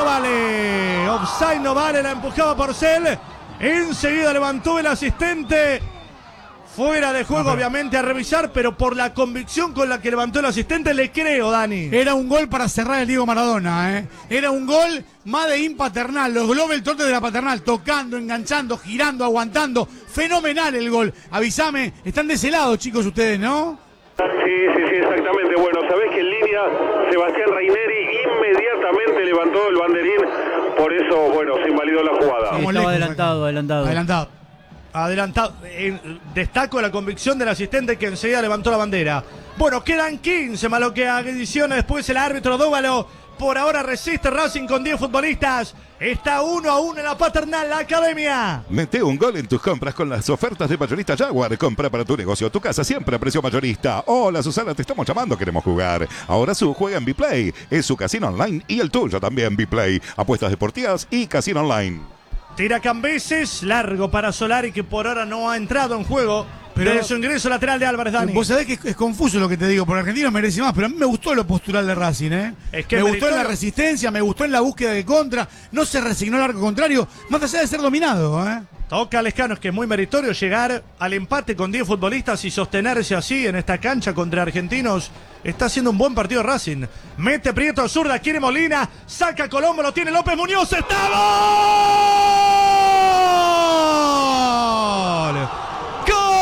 Offside no vale, la empujaba Porcel, enseguida levantó el asistente, fuera de juego obviamente a revisar, pero por la convicción con la que levantó el asistente le creo, Dani. Era un gol para cerrar el Diego Maradona, Era un gol Made in Paternal, los Global Torte de la Paternal, tocando, enganchando, girando, aguantando, fenomenal el gol. Avísame, están de ese lado chicos ustedes, ¿no? Sí, exactamente. Bueno, sabés que en línea Sebastián Raineri inmediatamente levantó el banderín, por eso, bueno, se invalidó la jugada. Estaba adelantado. Destaco la convicción del asistente que enseguida levantó la bandera. Bueno, quedan 15 Maloquea ediciones. Después el árbitro Dóvalo Por ahora resiste Racing con 10 futbolistas. Está 1-1 en la Paternal, la Academia. Mete un gol en tus compras con las ofertas de Mayorista Jaguar. Compra para tu negocio, tu casa, siempre a precio mayorista. Hola Susana, te estamos llamando, queremos jugar. Ahora su juega en Bplay. Es su casino online y el tuyo también, Bplay. Apuestas deportivas y casino online. Tira Cambeses, largo para Solari, que por ahora no ha entrado en juego. Pero desde su ingreso lateral de Álvarez, Dani. Vos sabés que es confuso lo que te digo, porque Argentino merece más, pero a mí me gustó lo postural de Racing, ¿eh? Es que me gustó en meritorio. la resistencia, me gustó en la búsqueda de contra, no se resignó al arco contrario, más allá de ser dominado, ¿eh? Toca a Lescano, es que es muy meritorio llegar al empate con 10 futbolistas y sostenerse así en esta cancha contra Argentinos. Está haciendo un buen partido Racing. Mete Prieto a zurda, quiere Molina, saca Colombo, lo tiene López Muñoz, ¡está gol! ¡Gol!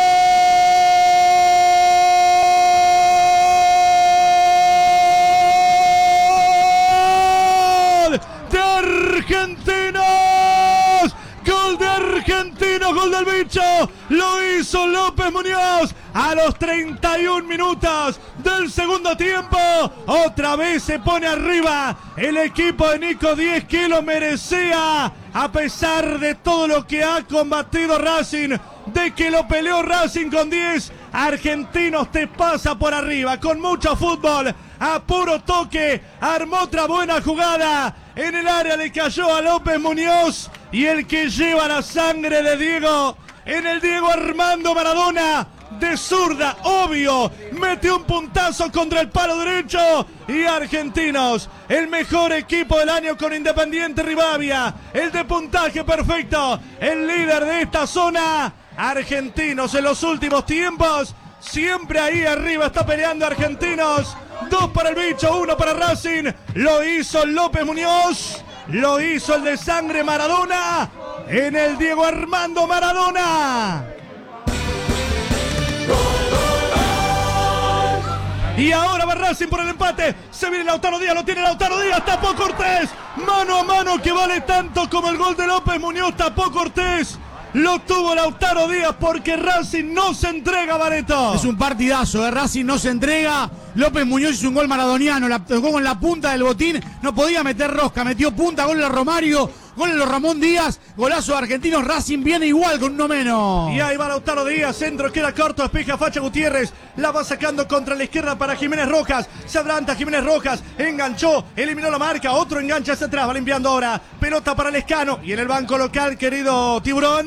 ¡De Argentinos! ¡Gol de Argentinos! ¡Gol del bicho! Lo hizo López Muñoz a los 31 minutos del segundo tiempo. Otra vez se pone arriba el equipo de Nico Díez, que lo merecía a pesar de todo lo que ha combatido Racing, de que lo peleó Racing con 10. Argentinos te pasa por arriba con mucho fútbol, a puro toque, armó otra buena jugada, en el área le cayó a López Muñoz, y el que lleva la sangre de Diego, en el Diego Armando Maradona, de zurda, obvio, mete un puntazo contra el palo derecho, y Argentinos, el mejor equipo del año con Independiente Rivadavia, el de puntaje perfecto, el líder de esta zona. Argentinos en los últimos tiempos, siempre ahí arriba está peleando Argentinos. 2 para el bicho, 1 para Racing. Lo hizo López Muñoz, lo hizo el de sangre Maradona, en el Diego Armando Maradona. Y ahora va Racing por el empate. Se viene Lautaro Díaz, lo tiene Lautaro Díaz, tapó Cortés. Mano a mano que vale tanto como el gol de López Muñoz, tapó Cortés. Lo tuvo Lautaro Díaz porque Racing no se entrega, Bareto. Es un partidazo, Racing no se entrega. López Muñoz hizo un gol maradoniano, la tocó con la punta del botín, no podía meter rosca, metió punta, gol de Romario, gol de los Ramón Díaz, golazo de Argentinos. Racing viene igual con uno menos. Y ahí va Lautaro Díaz, centro, queda corto, despeja Facha Gutiérrez, la va sacando contra la izquierda para Jiménez Rojas, se adelanta Jiménez Rojas, enganchó, eliminó la marca, otro enganche hacia atrás, va limpiando ahora, pelota para Lescano, y en el banco local, querido Tiburón.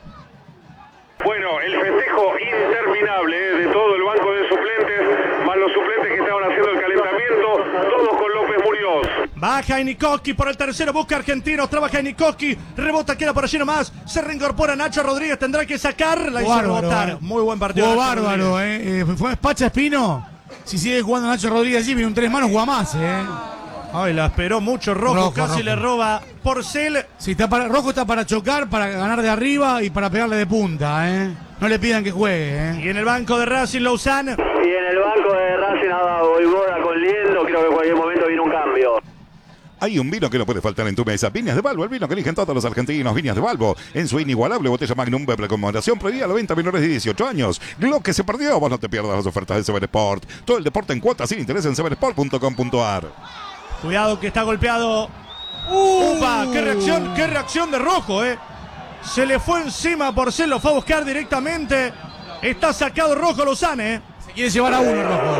Bueno, el festejo interminable de todo el banco de suplentes, más los suplentes que estaban haciendo el calentamiento, todos con López Muñoz. Baja Nikoski por el tercero, busca Argentinos, trabaja Nikoski, rebota, queda por allí nomás, se reincorpora Nacho Rodríguez, tendrá que sacar, la hizo rebotar. Muy buen partido. Jugó bárbaro, fue Pacha Espino. Si sigue jugando Nacho Rodríguez allí, viene un 3 manos, juega más, Ay, la esperó mucho Rojo, casi le roba Porcel. Sí, Rojo está para chocar, para ganar de arriba y para pegarle de punta, No le pidan que juegue, Y en el banco de Racing, Lausanne. Y en el banco de Racing a Voivoda con Liendo, creo que en cualquier momento viene un cambio. Hay un vino que no puede faltar en tu mesa. Viñas de Valvo, el vino que eligen todos los argentinos. Viñas de Valvo, en su inigualable botella Magnum Bebre con moderación, prohibida a la venta a menores de 18 años. Lo que se perdió, vos no te pierdas las ofertas de Sever Sport. Todo el deporte en cuotas sin interés en seversport.com.ar. Cuidado que está golpeado. ¡Upa! ¡Qué reacción de Rojo, Se le fue encima por Porcel, lo fue a buscar directamente. Está sacado Rojo Lausanne, Se quiere llevar a uno, Rojo.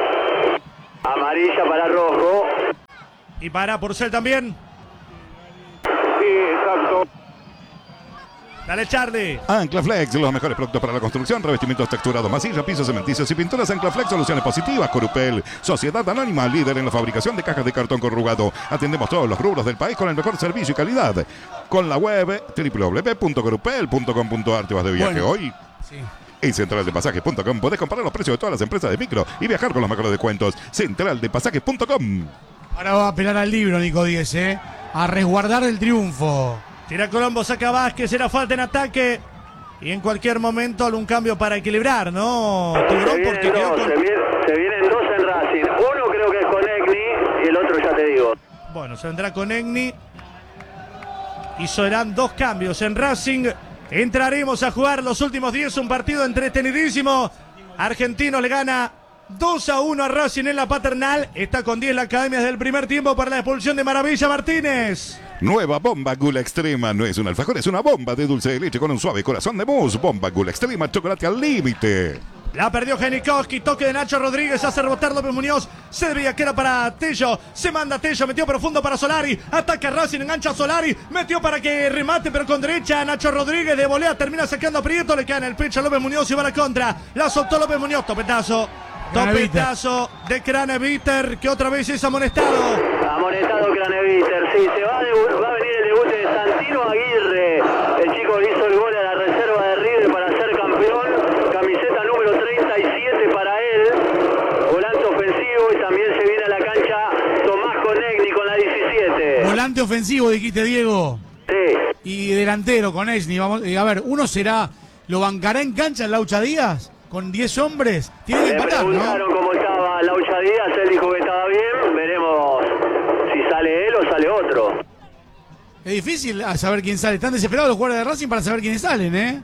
Amarilla para Rojo. Y para Porcel también. Sí, exacto. Dale, Charlie. Anclaflex, los mejores productos para la construcción, revestimientos texturados, masilla, pisos cementicios y pinturas. Anclaflex, soluciones positivas. Corupel, Sociedad Anónima, líder en la fabricación de cajas de cartón corrugado. Atendemos todos los rubros del país con el mejor servicio y calidad. Con la web www.corupel.com.ar. ¿Te vas de viaje hoy? Sí. En centraldepasajes.com podés comparar los precios de todas las empresas de micro y viajar con los mejores descuentos. Centraldepasajes.com. Ahora va a apelar al libro, Nico Díez, a resguardar el triunfo. Tira Colombo, saca Vázquez, era falta en ataque. Y en cualquier momento algún cambio para equilibrar, ¿no? Tiburón, porque quedó con... se vienen dos en Racing. Uno creo que es con Egni y el otro ya te digo. Bueno, se vendrá con Egni. Y serán 2 cambios en Racing. Entraremos a jugar los últimos 10, un partido entretenidísimo. Argentino le gana 2-1 a Racing en la Paternal. Está con 10 la academia desde el primer tiempo para la expulsión de Maravilla Martínez. Nueva bomba Gula Extrema. No es un alfajor, es una bomba de dulce de leche con un suave corazón de mousse. Bomba Gula Extrema, chocolate al límite. La perdió Janikowski, toque de Nacho Rodríguez, hace rebotar López Muñoz, se debía que era para Tello, se manda Tello, metió profundo para Solari, ataca Racing, engancha a Solari, metió para que remate pero con derecha, Nacho Rodríguez de volea, termina sacando a Prieto, le cae en el pecho a López Muñoz y va a la contra, la soltó López Muñoz, topetazo de Craneviter, que otra vez es amonestado. Amonestado Craneviter, sí, va a venir el debut de Santino Aguirre, el chico que hizo el gol a la reserva de River para ser campeón, camiseta número 37 para él, volante ofensivo, y también se viene a la cancha Tomás Conegni con la 17. Volante ofensivo, dijiste, Diego. Sí. Y delantero con Esni. Vamos, a ver, uno será, ¿lo bancará en cancha el Laucha Díaz? Con 10 hombres. Tiene que empatar, ¿no? Le preguntaron cómo estaba Laucha Díaz, él dijo que estaba bien, veremos si sale él o sale otro. Es difícil saber quién sale. Están desesperados los jugadores de Racing para saber quiénes salen, ¿eh?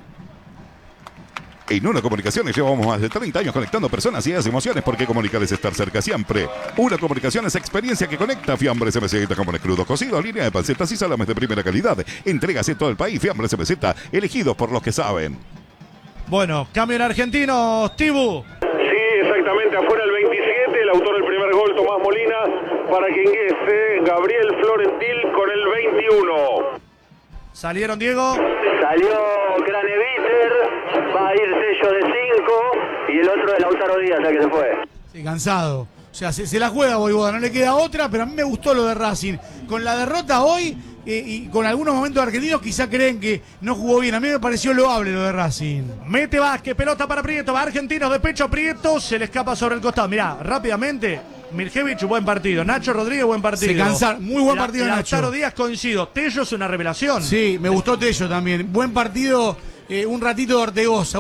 En Una Comunicaciones llevamos más de 30 años conectando personas y ideas y emociones, porque comunicar es estar cerca siempre. Una Comunicación es experiencia que conecta. Fiambres MZ, jamones crudos cocidos, línea de pancetas y salames de primera calidad. Entregas en todo el país. Fiambres MZ, elegidos por los que saben. Bueno, cambio en argentino, Tibu. Sí, exactamente, afuera el 27, el autor del primer gol, Tomás Molina, para que ingrese Gabriel Florentil con el 21. Salieron, Diego. Salió Craneviter, va a ir Sello de 5 y el otro de Lautaro Díaz, ya que se fue. Sí, cansado. O sea, se la juega Voivoda, no le queda otra, pero a mí me gustó lo de Racing. Con la derrota hoy y con algunos momentos argentinos quizá creen que no jugó bien. A mí me pareció loable lo de Racing. Mete Vázquez, pelota para Prieto, va Argentinos de pecho, Prieto, se le escapa sobre el costado. Mirá, rápidamente, Mirjevich, buen partido. Nacho Rodríguez, buen partido. Se cansaron, muy buen partido Nacho. Lautaro Díaz, coincido. Tello es una revelación. Sí, me gustó Tello también. Buen partido, un ratito de Ortegoza.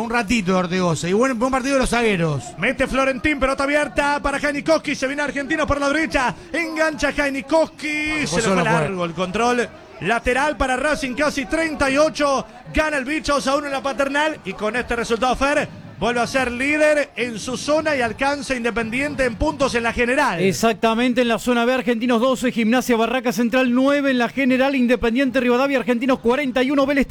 Y buen partido de los zagueros. Mete Florentín, pelota abierta para Janikowski, se viene Argentino por la derecha, engancha Janikowski, se le fue largo el control. Lateral para Racing, casi 38, gana el bicho 2-1 en la Paternal, y con este resultado, Fer, vuelve a ser líder en su zona y alcanza Independiente en puntos en la general. Exactamente, en la zona B, Argentinos 12, Gimnasia Barraca Central 9, en la general Independiente Rivadavia, Argentinos 41, Vélez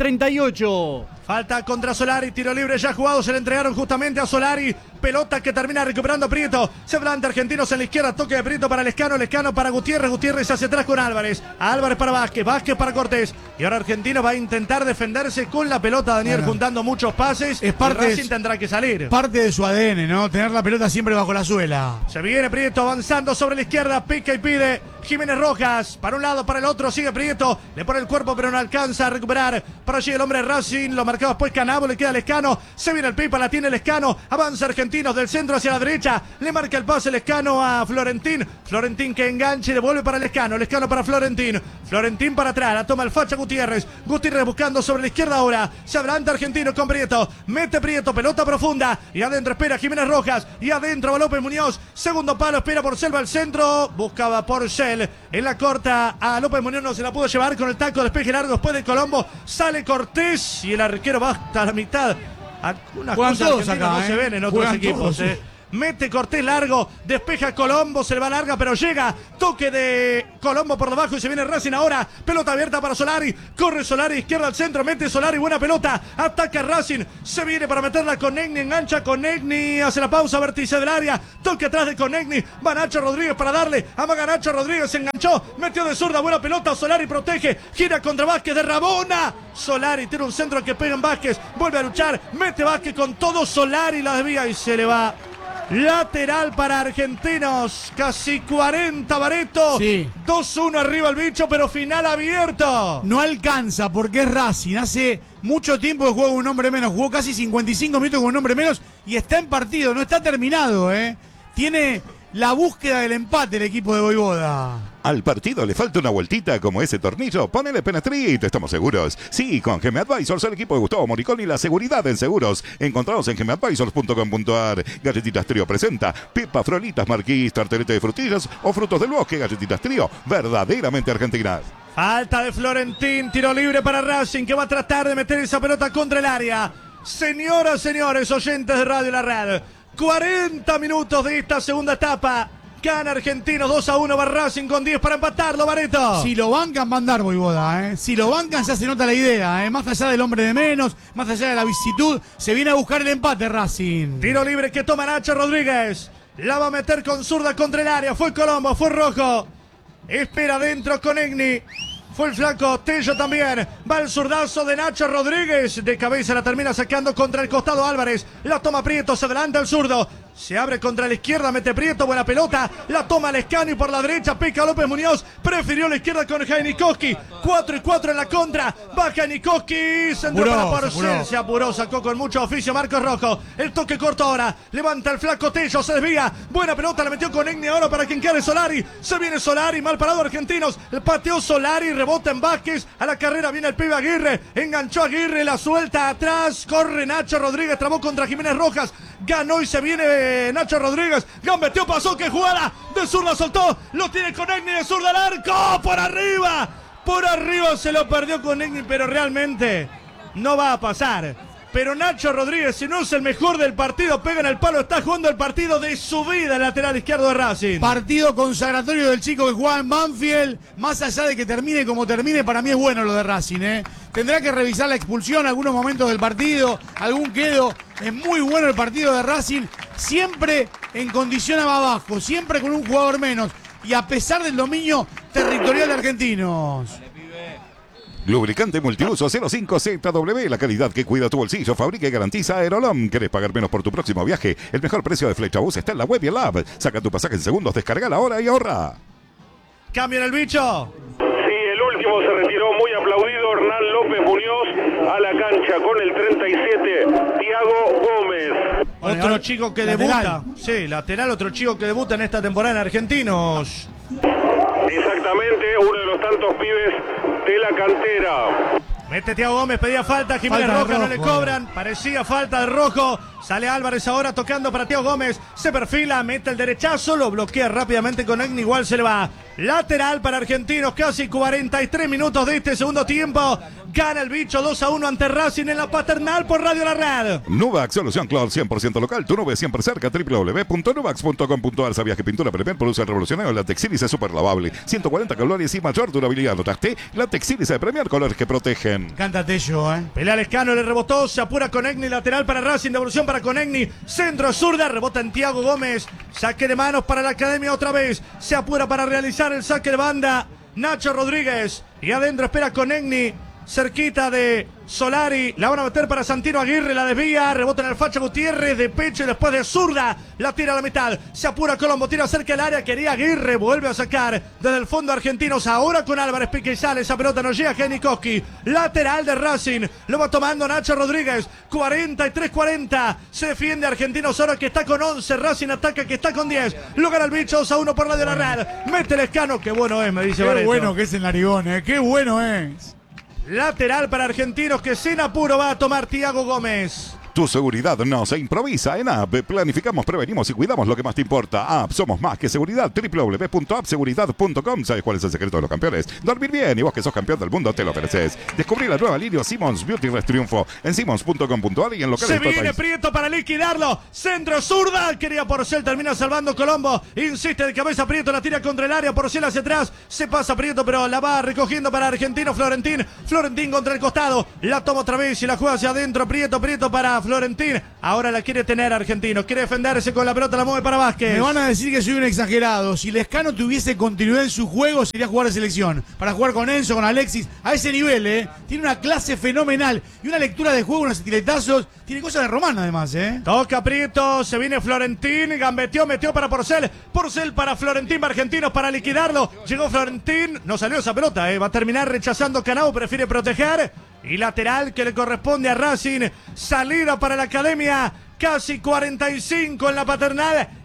38. Falta contra Solari, tiro libre ya jugado, se le entregaron justamente a Solari, pelota que termina recuperando Prieto, se planta Argentinos en la izquierda, toque de Prieto para Lescano, Lescano para Gutiérrez hacia atrás con Álvarez para Vázquez, Vázquez para Cortés, y ahora Argentino va a intentar defenderse con la pelota, Daniel, juntando muchos pases, es parte Racing tendrá que salir. Parte de su ADN, ¿no? Tener la pelota siempre bajo la suela. Se viene Prieto avanzando sobre la izquierda, pica y pide Jiménez Rojas, para un lado, para el otro, sigue Prieto, le pone el cuerpo pero no alcanza a recuperar, para allí el hombre de Racing, lo marcaba después Canabo, le queda Lescano, se viene el pipa, la tiene Lescano, avanza Argentinos del centro hacia la derecha, le marca el pase Lescano a Florentín, Florentín que engancha y devuelve para Lescano, Lescano para Florentín, Florentín para atrás, la toma el facha Gutiérrez buscando sobre la izquierda ahora, se adelanta Argentino con Prieto, mete Prieto, pelota profunda, y adentro espera Jiménez Rojas, y adentro va López Muñoz, segundo palo, espera Porcel, va al centro, buscaba Porcel, en la corta a López Muñoz, no se la pudo llevar con el taco, despeje largo después de Colombo, sale Cortés, y el arquero va hasta la mitad. Algunas cosas todos acá, no se ven en otros equipos. Mete Cortés largo, despeja Colombo, se le va larga, pero llega, toque de Colombo por debajo y se viene Racing ahora, pelota abierta para Solari, corre Solari, izquierda al centro, mete Solari, buena pelota, ataca Racing, se viene para meterla con Negni, engancha con Negni, hace la pausa, vértice del área, toque atrás de Conegni, va Nacho Rodríguez para darle, amaga Nacho Rodríguez, se enganchó, metió de zurda, buena pelota, Solari protege, gira contra Vázquez de Rabona, Solari tiene un centro que pega en Vázquez, vuelve a luchar, mete Vázquez con todo, Solari la desvía y se le va. Lateral para Argentinos, casi 40 Bareto, sí. 2-1 arriba el bicho, pero final abierto. No alcanza porque es Racing, hace mucho tiempo que juega con un hombre menos, jugó casi 55 minutos con un hombre menos y está en partido, no está terminado, tiene la búsqueda del empate el equipo de Voivoda. Al partido le falta una vueltita como ese tornillo. Ponele Penetrit, estamos seguros. Sí, con GM Advisors, el equipo de Gustavo Moricón y la seguridad en seguros. Encontrados en gmadvisors.com.ar. Galletitas Trío presenta Pepa, Frolitas, Marquís, tarteleta de frutillas o frutos del bosque. Galletitas Trío, verdaderamente argentinas. Falta de Florentín, tiro libre para Racing, que va a tratar de meter esa pelota contra el área. Señoras, señores, oyentes de Radio La Red, 40 minutos de esta segunda etapa. Gana Argentinos 2-1, va Racing con 10 para empatarlo, Bareto. Si lo bancan, va a andar Voivoda, ¿eh? Si lo bancan, ya se nota la idea, ¿eh? Más allá del hombre de menos, más allá de la vicisitud, se viene a buscar el empate Racing. Tiro libre que toma Nacho Rodríguez. La va a meter con zurda contra el área. Fue Colombo, fue Rojo. Espera adentro con Egni. Fue el flaco Tello también. Va el zurdazo de Nacho Rodríguez. De cabeza la termina sacando contra el costado Álvarez. La toma Prieto, se adelanta el zurdo. Se abre contra la izquierda, mete Prieto, buena pelota. La toma Lescano y por la derecha pica López Muñoz. Prefirió la izquierda con Jainikoski. 4-4 en la contra. Va Jainikoski. Centro para Porcel. Se apuró, sacó con mucho oficio Marcos Rojo. El toque corto ahora. Levanta el flaco Tello, se desvía. Buena pelota, la metió con Egni ahora para quien quiere Solari. Se viene Solari, mal parado Argentinos. El pateó Solari, rebota en Vázquez. A la carrera viene el pibe Aguirre. Enganchó Aguirre, la suelta atrás. Corre Nacho Rodríguez, trabó contra Jiménez Rojas. Ganó y se viene Nacho Rodríguez. Gambeteó, pasó, que jugada. De zurda soltó. Lo tiene con Egni de zurda al arco. Por arriba. Por arriba se lo perdió con Egni, pero realmente no va a pasar. Pero Nacho Rodríguez, si no es el mejor del partido, pega en el palo, está jugando el partido de su vida, el lateral izquierdo de Racing. Partido consagratorio del chico que juega en Banfield. Más allá de que termine como termine, para mí es bueno lo de Racing, ¿eh? Tendrá que revisar la expulsión, algunos momentos del partido, algún quedo. Es muy bueno el partido de Racing, siempre en condición abajo, siempre con un jugador menos. Y a pesar del dominio territorial de Argentinos. Lubricante multiuso 05ZW, la calidad que cuida tu bolsillo, fabrica y garantiza Aerolom. ¿Querés pagar menos por tu próximo viaje? El mejor precio de Flechabús está en la web y el app. Saca tu pasaje en segundos, descarga ahora y ahorra. ¿Cambian el bicho? Sí, el último se retiró muy aplaudido Hernán López Muñoz a la cancha con el 37, Thiago Gómez. Otro chico que debuta. Sí, lateral, otro chico que debuta en esta temporada en Argentinos. Exactamente, uno de los tantos pibes de la cantera. Mete Thiago Gómez, pedía falta, Jiménez Falta de Rojas, no Rojo. le cobran, parecía falta de Rojo. Sale Álvarez ahora tocando para Thiago Gómez, se perfila, mete el derechazo, lo bloquea rápidamente con Egni, igual se le va. Lateral para Argentinos, casi 43 minutos de este segundo tiempo. Gana el bicho 2-1 ante Racing en la Paternal por Radio La Red. Nuvax, solución cloud 100% local, tu nube siempre cerca, www.nuvax.com.ar. ¿Sabías que pintura Premier produce el revolucionario látex íris super lavable? 140 calorías y mayor durabilidad. ¿Notaste? Látex íris de Premier, colores que protegen. Canta Tello, ¿eh? Pelea Lescano, le rebotó, se apura con Egni, lateral para Racing, devolución para con Egni, centro zurda, rebota en Thiago Gómez, saque de manos para la Academia otra vez, se apura para realizar el saque de banda, Nacho Rodríguez, y adentro espera con Egni, cerquita de Solari, la van a meter para Santino Aguirre, la desvía, rebota en el Facha Gutiérrez, de pecho y después de zurda, la tira a la mitad, se apura Colombo, tira cerca del área, quería Aguirre, vuelve a sacar desde el fondo Argentinos, ahora con Álvarez, pique y sale, esa pelota no llega, Jainikoski, lateral de Racing, lo va tomando Nacho Rodríguez, 43-40, se defiende Argentinos ahora que está con 11, Racing ataca que está con 10, lo gana el bicho 2-1 por Radio La Red, mete el Escano, qué bueno es, me dice Qué Barreto. bueno que es el narigón, ¿eh? Qué bueno es. Lateral para Argentinos que sin apuro va a tomar Thiago Gómez. Tu seguridad no se improvisa en App. Planificamos, prevenimos y cuidamos lo que más te importa. App, somos más que seguridad. www.appseguridad.com. ¿Sabes cuál es el secreto de los campeones? Dormir bien, y vos que sos campeón del mundo te lo mereces. Descubrí la nueva línea Simmons Beauty Rest Triunfo en simmons.com.ar y en locales Se de todo el viene país. Prieto para liquidarlo. Centro zurda. Quería Porcel, termina salvando Colombo. Insiste de cabeza Prieto, la tira contra el área. Porcel hacia atrás. Se pasa Prieto, pero la va recogiendo para Argentino Florentín. Florentín contra el costado. La toma otra vez y la juega hacia adentro. Prieto para Florentín. Ahora la quiere tener Argentino. Quiere defenderse con la pelota, la mueve para Vázquez. Me van a decir que soy un exagerado. Si Lescano tuviese continuidad en su juego, sería jugar de selección. Para jugar con Enzo, con Alexis, a ese nivel, ¿eh? Tiene una clase fenomenal y una lectura de juego, unos estiletazos. Tiene cosas de Román, además, ¿eh? Toca Prieto, se viene Florentín, gambeteó, metió para Porcel. Porcel para Florentín, Argentinos para liquidarlo. Llegó Florentín, no salió esa pelota, va a terminar rechazando Canao, prefiere proteger. Y lateral que le corresponde a Racing. Salida para la Academia. Casi 45 en la Paternal.